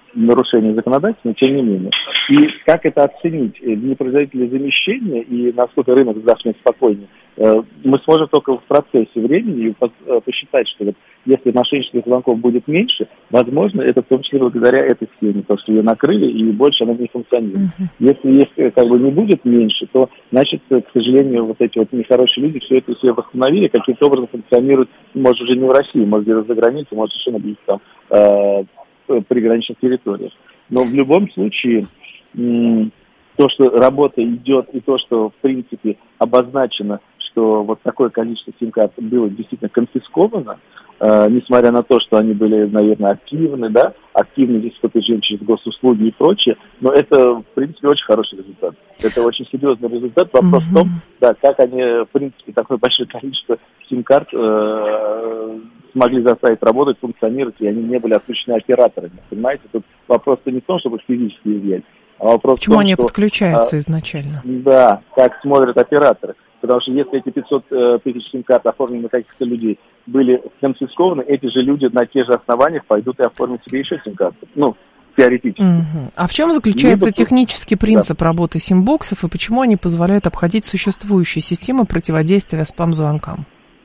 нарушение законодательства, но тем не менее. И как это оценить? Не произойдет ли замещение и насколько рынок станет спокойнее? Мы сможем только в процессе времени посчитать, что вот если мошеннических звонков будет меньше, возможно, это в том числе благодаря этой схеме, потому что ее накрыли и больше она не функционирует. Если не будет меньше, то, значит, к сожалению, вот эти вот нехорошие люди все это себе восстановили, каким-то образом функционируют, может, уже не в России, может, где-то за границей, может, совершенно где-то там приграничных территориях. Но в любом случае, то, что работа идет, и то, что, в принципе, обозначено, что вот такое количество сим-карт было действительно конфисковано, несмотря на то, что они были, наверное, активны, да, активны здесь кто-то через госуслуги и прочее, но это, в принципе, очень хороший результат. Это очень серьезный результат. Вопрос в том, да, как они, в принципе, такое большое количество сим-карт смогли заставить работать, функционировать, и они не были отключены операторами. Понимаете, тут вопрос-то не в том, чтобы их физически изъять, а вопрос почему в том, они что, подключаются изначально? Да, как смотрят операторы. Потому что если эти 500 тысяч сим-карт оформлены на каких-то людей были конфискованы, эти же люди на те же основаниях пойдут и оформят себе еще сим-карты. Ну, теоретически. А в чем заключается технический принцип работы симбоксов и почему они позволяют обходить существующие системы противодействия спам-звонкам?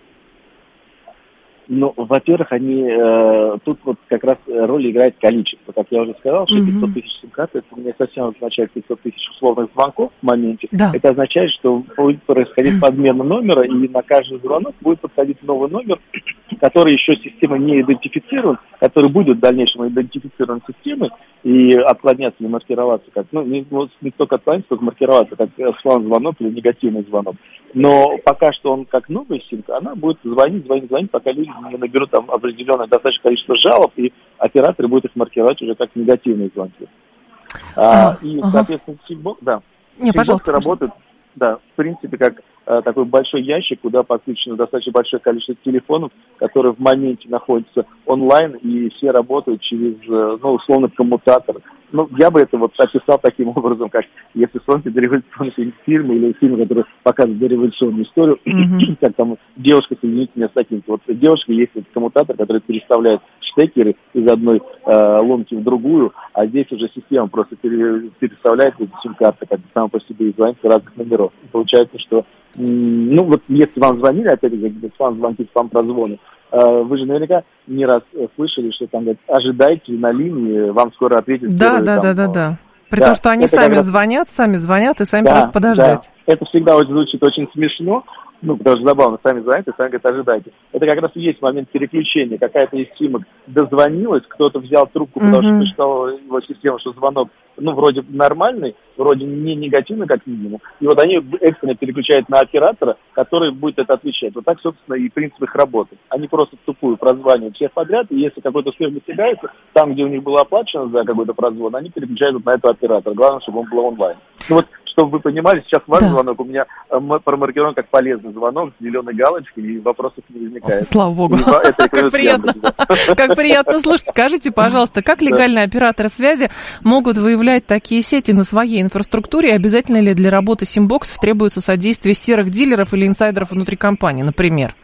Ну, во-первых, они тут вот как раз роль играет количество. Как я уже сказал, что 500 тысяч сим-карт, это не совсем означает 500 тысяч условных звонков в моменте. Да. Это означает, что будет происходить подмена номера, и на каждый звонок будет подходить новый номер, который еще система не идентифицирует, который будет в дальнейшем идентифицирован системой и отклоняться или маркироваться как, не только отклоняться, только маркироваться как спам-звонок или негативный звонок. Но пока что он как новая симка, она будет звонить, пока люди не наберут там определенное достаточное количество жалоб, и операторы будут их маркировать уже как негативные звонки. Соответственно, симбокс, да. Симбокс работает, да, в принципе, как такой большой ящик, куда подключено достаточно большое количество телефонов, которые в моменте находятся онлайн, и все работают через, условно, коммутатор. Я бы это вот описал таким образом, как если смотрите дореволюционные фильмы или фильмы, которые показывают дореволюционную историю, как там девушка, соедините меня с таким-то. Вот девушка есть этот коммутатор, который переставляет штекеры из одной ломки в другую, а здесь уже система просто переставляет эти сим-карты, как сама по себе, и звонит с разных номеров. И получается, что если вам звонили, опять-таки, спам-звонки, спам-прозвоны, вы же наверняка не раз слышали, что там говорят, ожидайте на линии, вам скоро ответят. Да. При том, что они сами звонят и сами просят подождать. Да. Это всегда звучит очень смешно, потому что забавно, сами звонят и сами говорят, ожидайте. Это как раз и есть момент переключения. Какая-то из симок дозвонилась, кто-то взял трубку, потому что посчитал его систему, что звонок, вроде нормальный, вроде не негативный, как минимум. И вот они экстренно переключают на оператора, который будет это отвечать. Вот так, собственно, и принцип их работы. Они просто тупую прозванивают всех подряд, и если какой-то успех достигается, там, где у них было оплачено за какой-то прозвон, они переключают на этого оператора. Главное, чтобы он был онлайн. Чтобы вы понимали, сейчас ваш звонок у меня промаркирован как полезный звонок с зеленой галочкой, и вопросов не возникает. Слава богу. Как приятно слушать. Скажите, пожалуйста, как легальные операторы связи могут выявлять такие сети на своей инфраструктуре? И обязательно ли для работы симбоксов требуется содействие серых дилеров или инсайдеров внутри компании, например?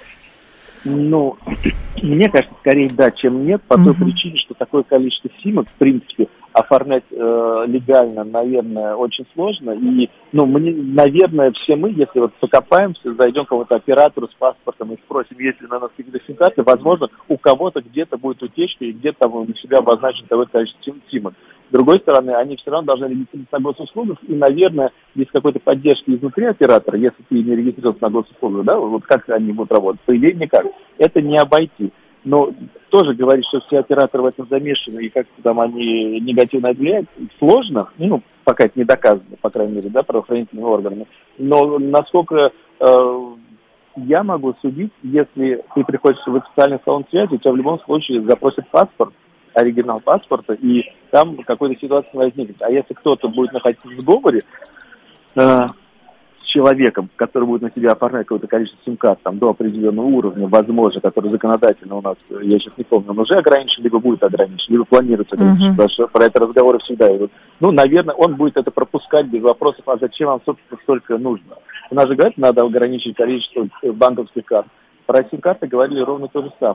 Мне кажется, скорее да, чем нет, по той причине, что такое количество симок, в принципе, оформлять легально, наверное, очень сложно. И, наверное, все мы, если вот покопаемся, зайдем к кому-то оператору с паспортом и спросим, есть ли на нас какие-то сим-карты, возможно, у кого-то где-то будет утечка, и где-то там на себя обозначено такое количество симок. С другой стороны, они все равно должны регистрироваться на госуслугах, и, наверное, без какой-то поддержки изнутри оператора, если ты не регистрировался на госуслугах, да, вот как они будут работать? По идее, никак. Это не обойти. Но тоже говорить, что все операторы в этом замешаны, и как-то там они негативно влияют, сложно, пока это не доказано, по крайней мере, да, правоохранительными органами. Но насколько я могу судить, если ты приходишь в официальный салон связи, у тебя в любом случае запросят паспорт, оригинал паспорта, и там какой-то ситуации возникнет. А если кто-то будет находиться в сговоре с человеком, который будет на себя оформлять какое-то количество сим-карт там, до определенного уровня, возможно, который законодательно у нас, я сейчас не помню, он уже ограничен, либо будет ограничен, либо планируется ограничен, потому что про это разговоры всегда идут. Наверное, он будет это пропускать без вопросов, а зачем вам, собственно, столько нужно. У нас же говорят, надо ограничить количество банковских карт. Про сим-карты говорили ровно то же самое.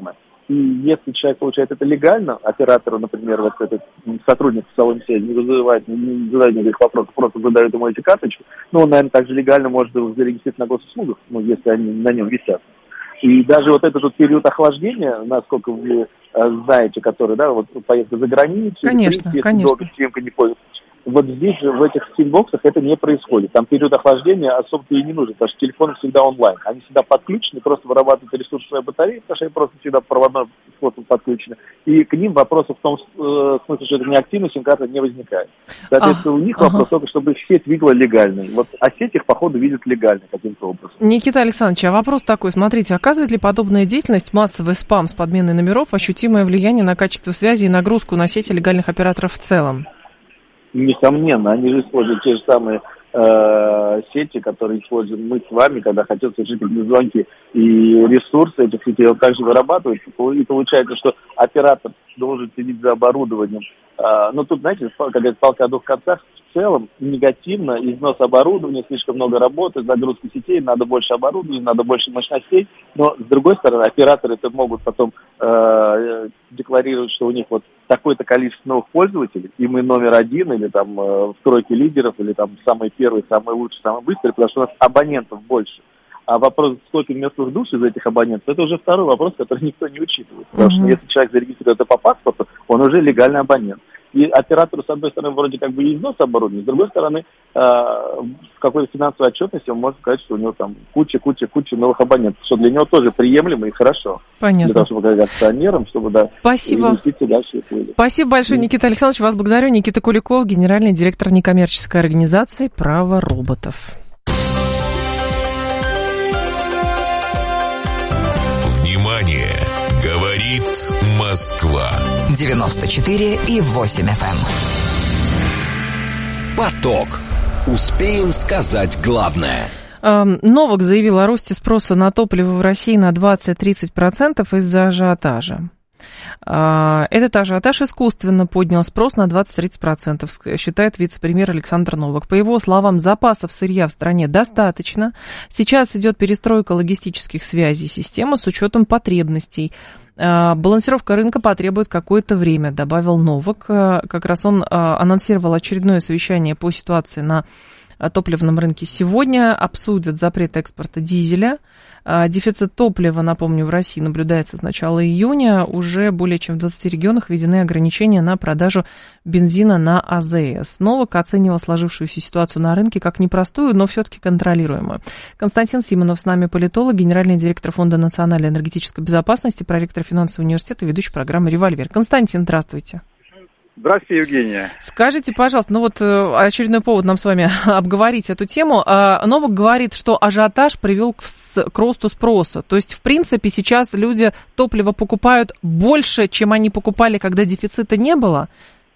И если человек получает это легально, оператор, например, вот этот сотрудник в салоне связи не задает никаких вопросов, просто выдает ему эти карточки, он, наверное, также легально может зарегистрировать на госуслугах, если они на нем висят. И даже вот этот вот период охлаждения, насколько вы знаете, который, да, вот поездка за границу, конечно, долго симкой не пользуется. Вот здесь же, в этих стимбоксах, это не происходит. Там период охлаждения особо-то и не нужен, потому что телефоны всегда онлайн. Они всегда подключены, просто вырабатывают ресурс своей батареи, потому что они просто всегда проводной способ подключены. И к ним вопросов в том смысле, что это не активно, сим-карта не возникает. Соответственно, у них вопрос только, чтобы их сеть видела легальной. А сеть их, походу, видит легально каким-то образом. Никита Александрович, а вопрос такой. Смотрите, оказывает ли подобная деятельность, массовый спам с подменой номеров, ощутимое влияние на качество связи и нагрузку на сети легальных операторов в целом? Несомненно, они же используют те же самые сети, которые используем мы с вами, когда хотим совершить звонки. И ресурсы этих сетей он также вырабатывает. И получается, что оператор должен следить за оборудованием. Но тут, знаете, какая-то палка о двух концах. В целом негативно износ оборудования, слишком много работы, загрузка сетей, надо больше оборудования, надо больше мощностей. Но, с другой стороны, операторы-то могут потом декларировать, что у них вот такое-то количество новых пользователей, и мы номер один, или там в тройке лидеров, или там самый первый, самый лучший, самый быстрый, потому что у нас абонентов больше. А вопрос, сколько мертвых душ из этих абонентов, это уже второй вопрос, который никто не учитывает. Потому что если человек зарегистрирует это по паспорту, он уже легальный абонент. И оператору, с одной стороны, вроде как бы и износ оборудования, с другой стороны, в какой-то финансовой отчетности он может сказать, что у него там куча новых абонентов, что для него тоже приемлемо и хорошо. Понятно. Для того, чтобы как акционерам, чтобы, Спасибо. Инвестиции дальше были. Спасибо большое, Никита Александрович, вас благодарю. Никита Куликов, генеральный директор некоммерческой организации «Право роботов». Внимание! Говорит Москва. 94,8 FM. Поток. Успеем сказать главное. Новак заявил о росте спроса на топливо в России на 20-30% из-за ажиотажа. Этот ажиотаж искусственно поднял спрос на 20-30%, считает вице-премьер Александр Новак. По его словам, запасов сырья в стране достаточно. Сейчас идет перестройка логистических связей системы с учетом потребностей. Балансировка рынка потребует какое-то время, добавил Новак. Как раз он анонсировал очередное совещание по ситуации на топливном рынке сегодня. Обсудят запрет экспорта дизеля. Дефицит топлива, напомню, в России наблюдается с начала июня. Уже более чем в 20 регионах введены ограничения на продажу бензина на АЗС. Новак оценивал сложившуюся ситуацию на рынке как непростую, но все-таки контролируемую. Константин Симонов с нами, политолог, генеральный директор Фонда национальной энергетической безопасности, проректор финансового университета, ведущий программы «Револьвер». Константин, здравствуйте. Здравствуйте, Евгения. Скажите, пожалуйста, очередной повод нам с вами обговорить эту тему. Новак говорит, что ажиотаж привел к росту спроса. То есть, в принципе, сейчас люди топливо покупают больше, чем они покупали, когда дефицита не было?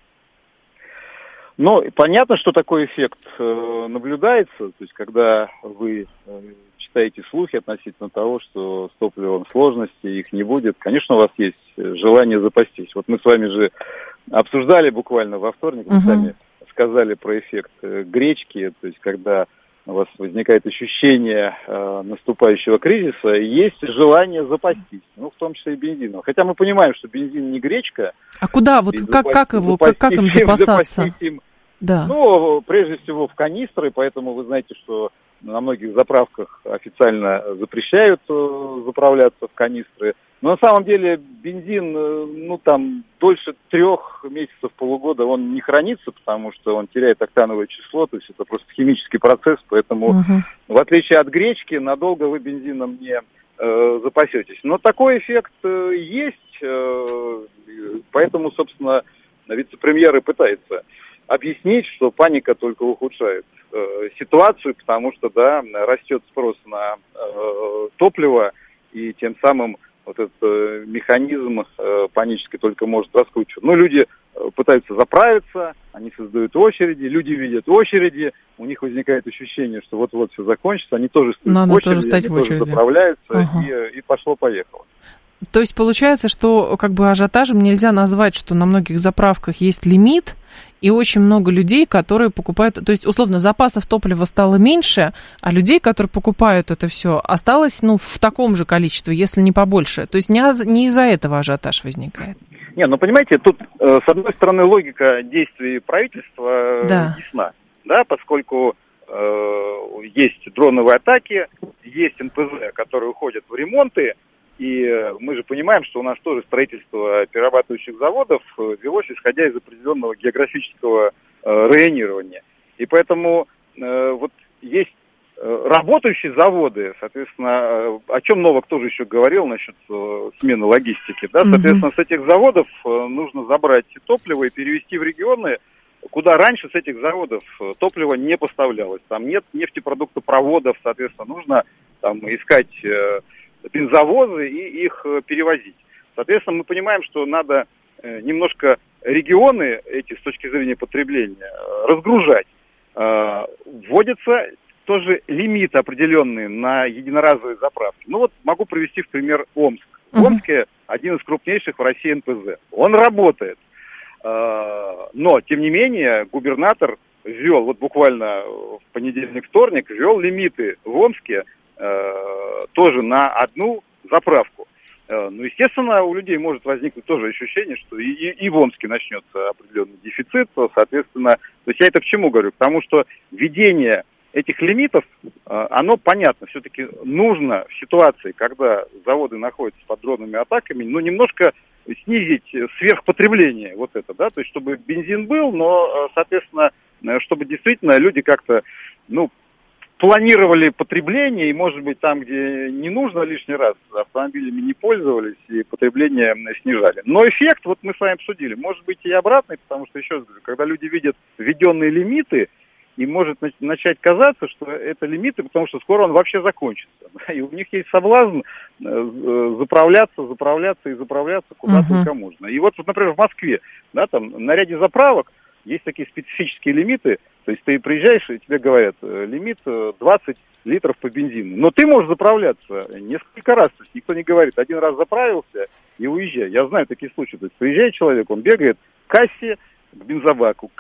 Понятно, что такой эффект наблюдается. То есть, когда вы читаете слухи относительно того, что с топливом сложности, их не будет, конечно, у вас есть желание запастись. Вот мы с вами же обсуждали буквально во вторник, мы сами сказали про эффект гречки, то есть когда у вас возникает ощущение наступающего кризиса, есть желание запастись, в том числе и бензином. Хотя мы понимаем, что бензин не гречка. А куда? Как им запасаться? Да. Прежде всего в канистры, поэтому вы знаете, что на многих заправках официально запрещают заправляться в канистры. Но на самом деле бензин, дольше 3 месяцев, полугода он не хранится, потому что он теряет октановое число, то есть это просто химический процесс, поэтому в отличие от гречки, надолго вы бензином не запасетесь. Но такой эффект есть, поэтому, собственно, вице-премьер и пытается объяснить, что паника только ухудшает ситуацию, потому что, растет спрос на топливо, и тем самым вот этот механизм панический только может раскручивать. Люди пытаются заправиться, они создают очереди, люди видят очереди, у них возникает ощущение, что вот-вот все закончится, они тоже стоят в очереди, они тоже заправляются, и пошло-поехало. То есть получается, что как бы ажиотажем нельзя назвать, что на многих заправках есть лимит, и очень много людей, которые покупают... То есть, условно, запасов топлива стало меньше, а людей, которые покупают это все, осталось, в таком же количестве, если не побольше. То есть не из-за этого ажиотаж возникает. Не, понимаете, тут, с одной стороны, логика действий правительства ясна, да, поскольку есть дроновые атаки, есть НПЗ, которые уходят в ремонты, и мы же понимаем, что у нас тоже строительство перерабатывающих заводов велось исходя из определенного географического районирования. И поэтому вот есть работающие заводы, соответственно, о чем Новак тоже еще говорил насчет смены логистики, да, соответственно, с этих заводов нужно забрать топливо и перевезти в регионы, куда раньше с этих заводов топливо не поставлялось. Там нет нефтепродуктопроводов, соответственно, нужно там искать бензовозы и их перевозить. Соответственно, мы понимаем, что надо немножко регионы эти с точки зрения потребления разгружать. Вводятся тоже лимиты определенные на единоразовые заправки. Могу привести в пример Омск. В Омске один из крупнейших в России НПЗ. Он работает. Но, тем не менее, губернатор ввел, буквально в понедельник-вторник, ввел лимиты в Омске тоже на одну заправку. Естественно, у людей может возникнуть тоже ощущение, что и в Омске начнется определенный дефицит, соответственно, то есть я это к чему говорю? К тому, что введение этих лимитов, оно понятно, все-таки нужно в ситуации, когда заводы находятся под дронными атаками, немножко снизить сверхпотребление то есть чтобы бензин был, но, соответственно, чтобы действительно люди как-то, планировали потребление, и, может быть, там, где не нужно лишний раз, автомобилями не пользовались и потребление снижали. Но эффект, мы с вами обсудили, может быть и обратный, потому что, еще раз говорю, когда люди видят введенные лимиты, им может начать казаться, что это лимиты, потому что скоро он вообще закончится. И у них есть соблазн заправляться куда только можно. И например, в Москве, там на ряде заправок есть такие специфические лимиты, то есть ты приезжаешь, и тебе говорят, лимит 20 литров по бензину. Но ты можешь заправляться несколько раз, то есть никто не говорит, один раз заправился и уезжай. Я знаю такие случаи, то есть приезжает человек, он бегает к кассе, к бензобаку,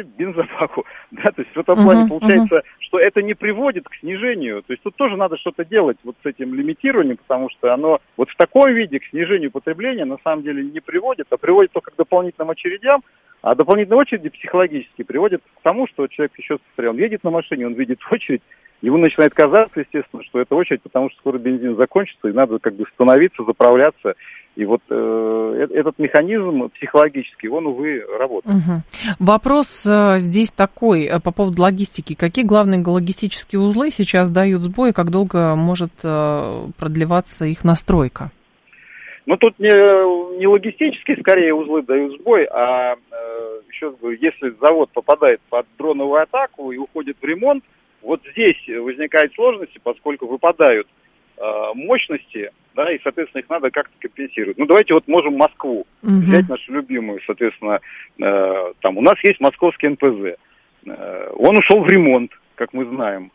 да, то есть в этом плане получается, что это не приводит к снижению, то есть тут тоже надо что-то делать с этим лимитированием, потому что оно в таком виде к снижению потребления на самом деле не приводит, а приводит только к дополнительным очередям, а дополнительные очереди психологически приводят к тому, что человек еще он едет на машине, он видит очередь, ему начинает казаться, естественно, что это очередь, потому что скоро бензин закончится, и надо становиться, заправляться. И этот механизм психологический, он, увы, работает. Вопрос здесь такой, по поводу логистики. Какие главные логистические узлы сейчас дают сбой, и как долго может продлеваться их настройка? Тут не логистические, скорее, узлы дают сбой, а, еще раз говорю, если завод попадает под дроновую атаку и уходит в ремонт, здесь возникают сложности, поскольку выпадают мощности, да, и, соответственно, их надо как-то компенсировать. Давайте можем Москву взять, нашу любимую, соответственно, там у нас есть московский НПЗ. Он ушел в ремонт, как мы знаем.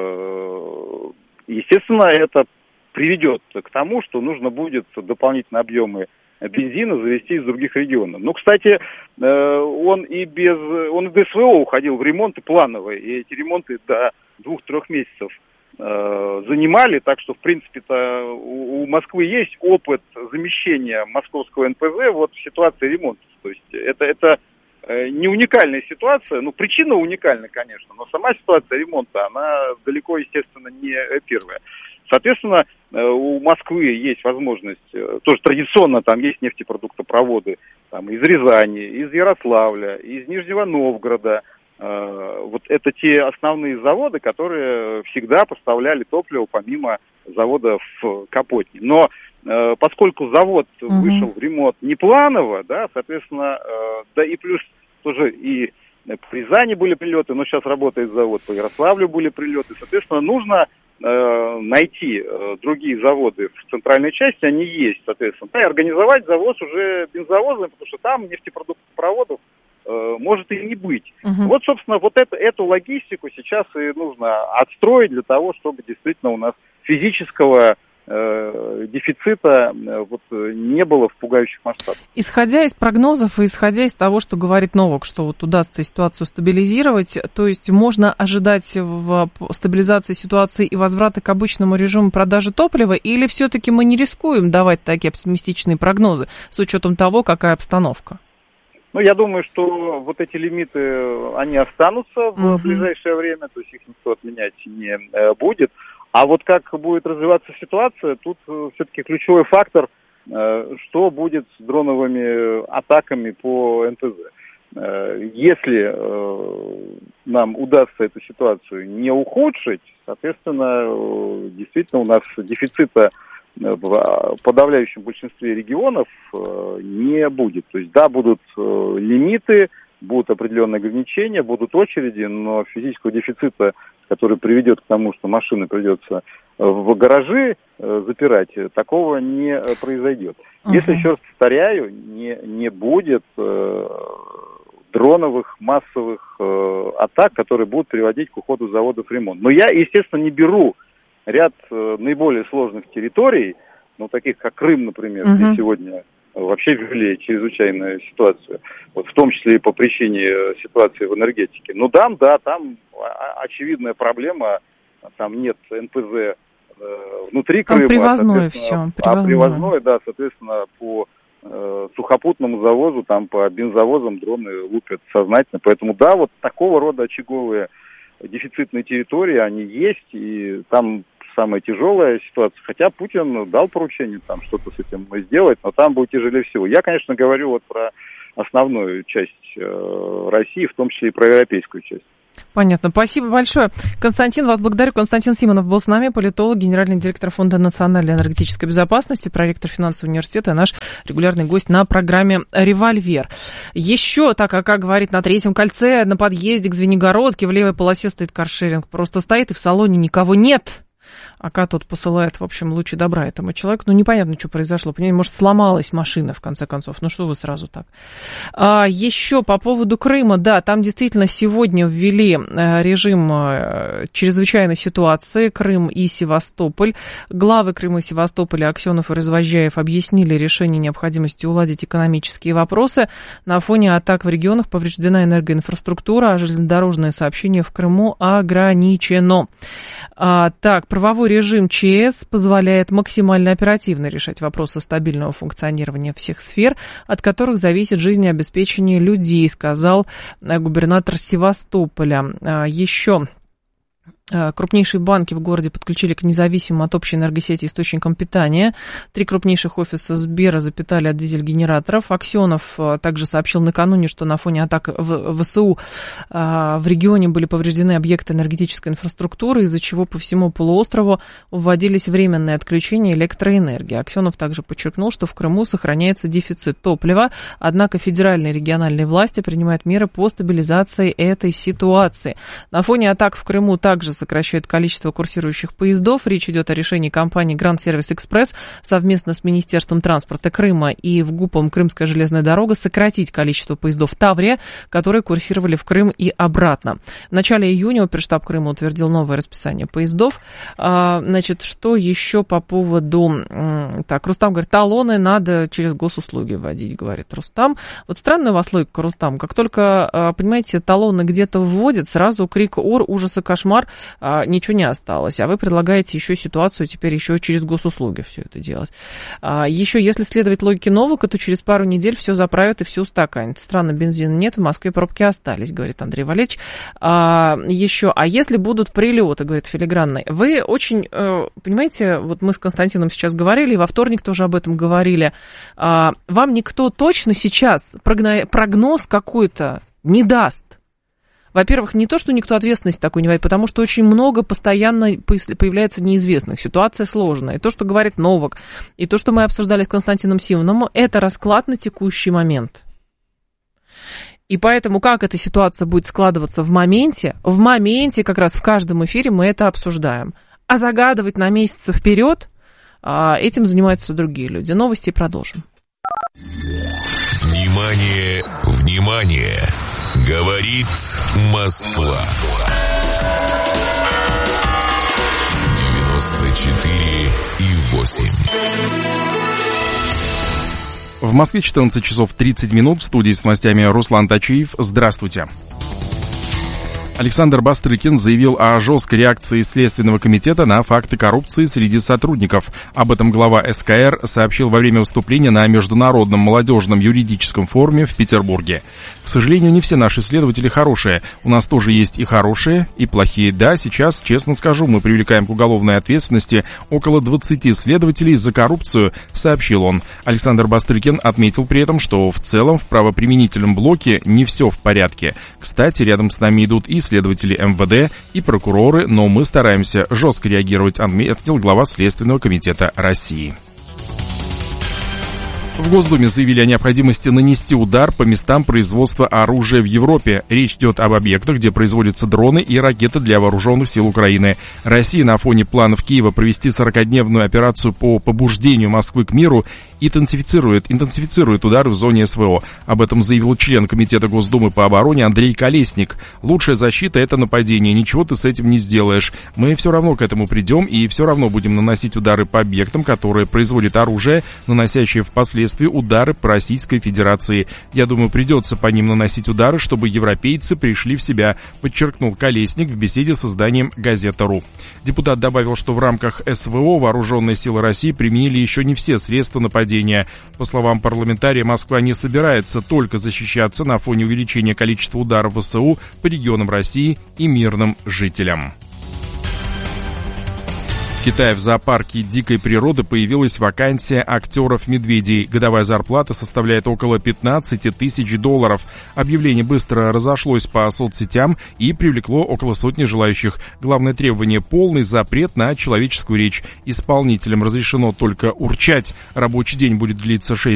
Естественно, это приведет к тому, что нужно будет дополнительные объемы бензина завезти из других регионов. Кстати, он и без СВО уходил в ремонты плановые, и эти ремонты до 2-3 месяцев занимали, так что, в принципе-то, у Москвы есть опыт замещения московского НПЗ в ситуации ремонта. То есть это не уникальная ситуация, причина уникальна, конечно, но сама ситуация ремонта, она далеко, естественно, не первая. Соответственно, у Москвы есть возможность, тоже традиционно там есть нефтепродуктопроводы из Рязани, из Ярославля, из Нижнего Новгорода. Это те основные заводы, которые всегда поставляли топливо помимо завода в Капотне. Но поскольку завод вышел в ремонт непланово, да, соответственно, да и плюс тоже и по Рязани были прилеты, но сейчас работает завод, по Ярославлю были прилеты, соответственно, нужно найти другие заводы в центральной части, они есть, соответственно, и организовать завоз уже бензовозами, потому что там нефтепродуктопроводов может и не быть. Собственно, эту логистику сейчас и нужно отстроить для того, чтобы действительно у нас физического дефицита не было в пугающих масштабах. Исходя из прогнозов и исходя из того, что говорит Новак, что удастся ситуацию стабилизировать, то есть можно ожидать в стабилизации ситуации и возврата к обычному режиму продажи топлива, или все-таки мы не рискуем давать такие оптимистичные прогнозы с учетом того, какая обстановка? Я думаю, что эти лимиты, они останутся в ближайшее время, то есть их никто отменять не будет. А как будет развиваться ситуация, тут все-таки ключевой фактор, что будет с дроновыми атаками по НПЗ. Если нам удастся эту ситуацию не ухудшить, соответственно, действительно у нас дефицита в подавляющем большинстве регионов не будет. То есть, да, будут лимиты, будут определенные ограничения, будут очереди, но физического дефицита, который приведет к тому, что машины придется в гаражи запирать, такого не произойдет. Если, еще раз повторяю, не будет дроновых массовых атак, которые будут приводить к уходу заводов в ремонт. Но я, естественно, не беру ряд наиболее сложных территорий, таких как Крым, например, где сегодня вообще ввели чрезвычайную ситуацию, в том числе и по причине ситуации в энергетике. Там очевидная проблема, там нет НПЗ внутри Крыма. Привозное все. Привозное, да, соответственно, по сухопутному завозу, там по бензовозам дроны лупят сознательно. Поэтому, да, такого рода очаговые дефицитные территории, они есть, и там самая тяжелая ситуация, хотя Путин дал поручение там что-то с этим сделать, но там будет тяжелее всего. Я, конечно, говорю про основную часть России, в том числе и про европейскую часть. Понятно. Спасибо большое. Константин, вас благодарю. Константин Симонов был с нами, политолог, генеральный директор Фонда национальной энергетической безопасности, проректор финансового университета, наш регулярный гость на программе «Револьвер». Еще, так как говорит, на Третьем кольце, на подъезде к Звенигородке в левой полосе стоит каршеринг. Просто стоит, и в салоне никого нет. АК тут посылает, в общем, лучи добра этому человеку. Непонятно, что произошло. Понимаете, может, сломалась машина, в конце концов. Что вы сразу так? Еще по поводу Крыма. Да, там действительно сегодня ввели режим чрезвычайной ситуации. Крым и Севастополь. Главы Крыма и Севастополя Аксенов и Развозжаев объяснили решение необходимости уладить экономические вопросы. На фоне атак в регионах повреждена энергоинфраструктура, а железнодорожное сообщение в Крыму ограничено. Так, правовой режим ЧС позволяет максимально оперативно решать вопросы стабильного функционирования всех сфер, от которых зависит жизнеобеспечение людей, сказал губернатор Севастополя. Еще крупнейшие банки в городе подключили к независимым от общей энергосети источникам питания. 3 крупнейших офиса Сбера запитали от дизель-генераторов. Аксенов также сообщил накануне, что на фоне атак в ВСУ в регионе были повреждены объекты энергетической инфраструктуры, из-за чего по всему полуострову вводились временные отключения электроэнергии. Аксенов также подчеркнул, что в Крыму сохраняется дефицит топлива, однако федеральные и региональные власти принимают меры по стабилизации этой ситуации. На фоне атак в Крыму также сокращают количество курсирующих поездов. Речь идет о решении компании Grand Service Express совместно с Министерством транспорта Крыма и ВГУПом Крымская железная дорога сократить количество поездов Таврия, которые курсировали в Крым и обратно. В начале июня оперштаб Крыма утвердил новое расписание поездов. Что еще по поводу... Так, Рустам говорит, талоны надо через госуслуги вводить, говорит Рустам. Странная у вас логика, Рустам. Как только, понимаете, талоны где-то вводят, сразу крик «Ор», ужас и кошмар, ничего не осталось. А вы предлагаете еще ситуацию теперь еще через госуслуги все это делать. Еще, если следовать логике Новака, то через пару недель все заправят и все устаканится. Странно, бензина нет, в Москве пробки остались, говорит Андрей Валерьевич. Еще, если будут прилеты, говорит Филигранный, вы очень, понимаете, мы с Константином сейчас говорили, и во вторник тоже об этом говорили, вам никто точно сейчас прогноз какой-то не даст. Во-первых, не то, что никто ответственности такой не возьмет, потому что очень много постоянно появляется неизвестных. Ситуация сложная. И то, что говорит Новак, и то, что мы обсуждали с Константином Симоновым, это расклад на текущий момент. И поэтому, как эта ситуация будет складываться в моменте как раз в каждом эфире мы это обсуждаем. А загадывать на месяцы вперед, этим занимаются другие люди. Новости продолжим. Внимание, внимание! Говорит Москва. 94,8. В Москве 14 часов 30 минут. В студии с новостями Руслан Тачиев. Здравствуйте. Александр Бастрыкин заявил о жесткой реакции Следственного комитета на факты коррупции среди сотрудников. Об этом глава СКР сообщил во время выступления на Международном молодежном юридическом форуме в Петербурге. К сожалению, не все наши следователи хорошие. У нас тоже есть и хорошие, и плохие. Да, сейчас, честно скажу, мы привлекаем к уголовной ответственности около 20 следователей за коррупцию, сообщил он. Александр Бастрыкин отметил при этом, что в целом в правоприменительном блоке не все в порядке. Кстати, рядом с нами идут и следователи МВД, и прокуроры, но мы стараемся жестко реагировать, отметил глава Следственного комитета России. В Госдуме заявили о необходимости нанести удар по местам производства оружия в Европе. Речь идет об объектах, где производятся дроны и ракеты для вооруженных сил Украины. Россия на фоне планов Киева провести 40-дневную операцию по побуждению Москвы к миру интенсифицирует удары в зоне СВО. Об этом заявил член Комитета Госдумы по обороне Андрей Колесник. Лучшая защита — это нападение. Ничего ты с этим не сделаешь. Мы все равно к этому придем и все равно будем наносить удары по объектам, которые производят оружие, наносящие впоследствии удары по Российской Федерации. Я думаю, придется по ним наносить удары, чтобы европейцы пришли в себя, подчеркнул Колесник в беседе с изданием «Газета.ру». Депутат добавил, что в рамках СВО вооруженные силы России применили еще не все средства нападения. По словам парламентария, Москва не собирается только защищаться на фоне увеличения количества ударов ВСУ по регионам России и мирным жителям. В Китае в зоопарке дикой природы появилась вакансия актеров-медведей. Годовая зарплата составляет около $15 тысяч. Объявление быстро разошлось по соцсетям и привлекло около сотни желающих. Главное требование — полный запрет на человеческую речь. Исполнителям разрешено только урчать. Рабочий день будет длиться 6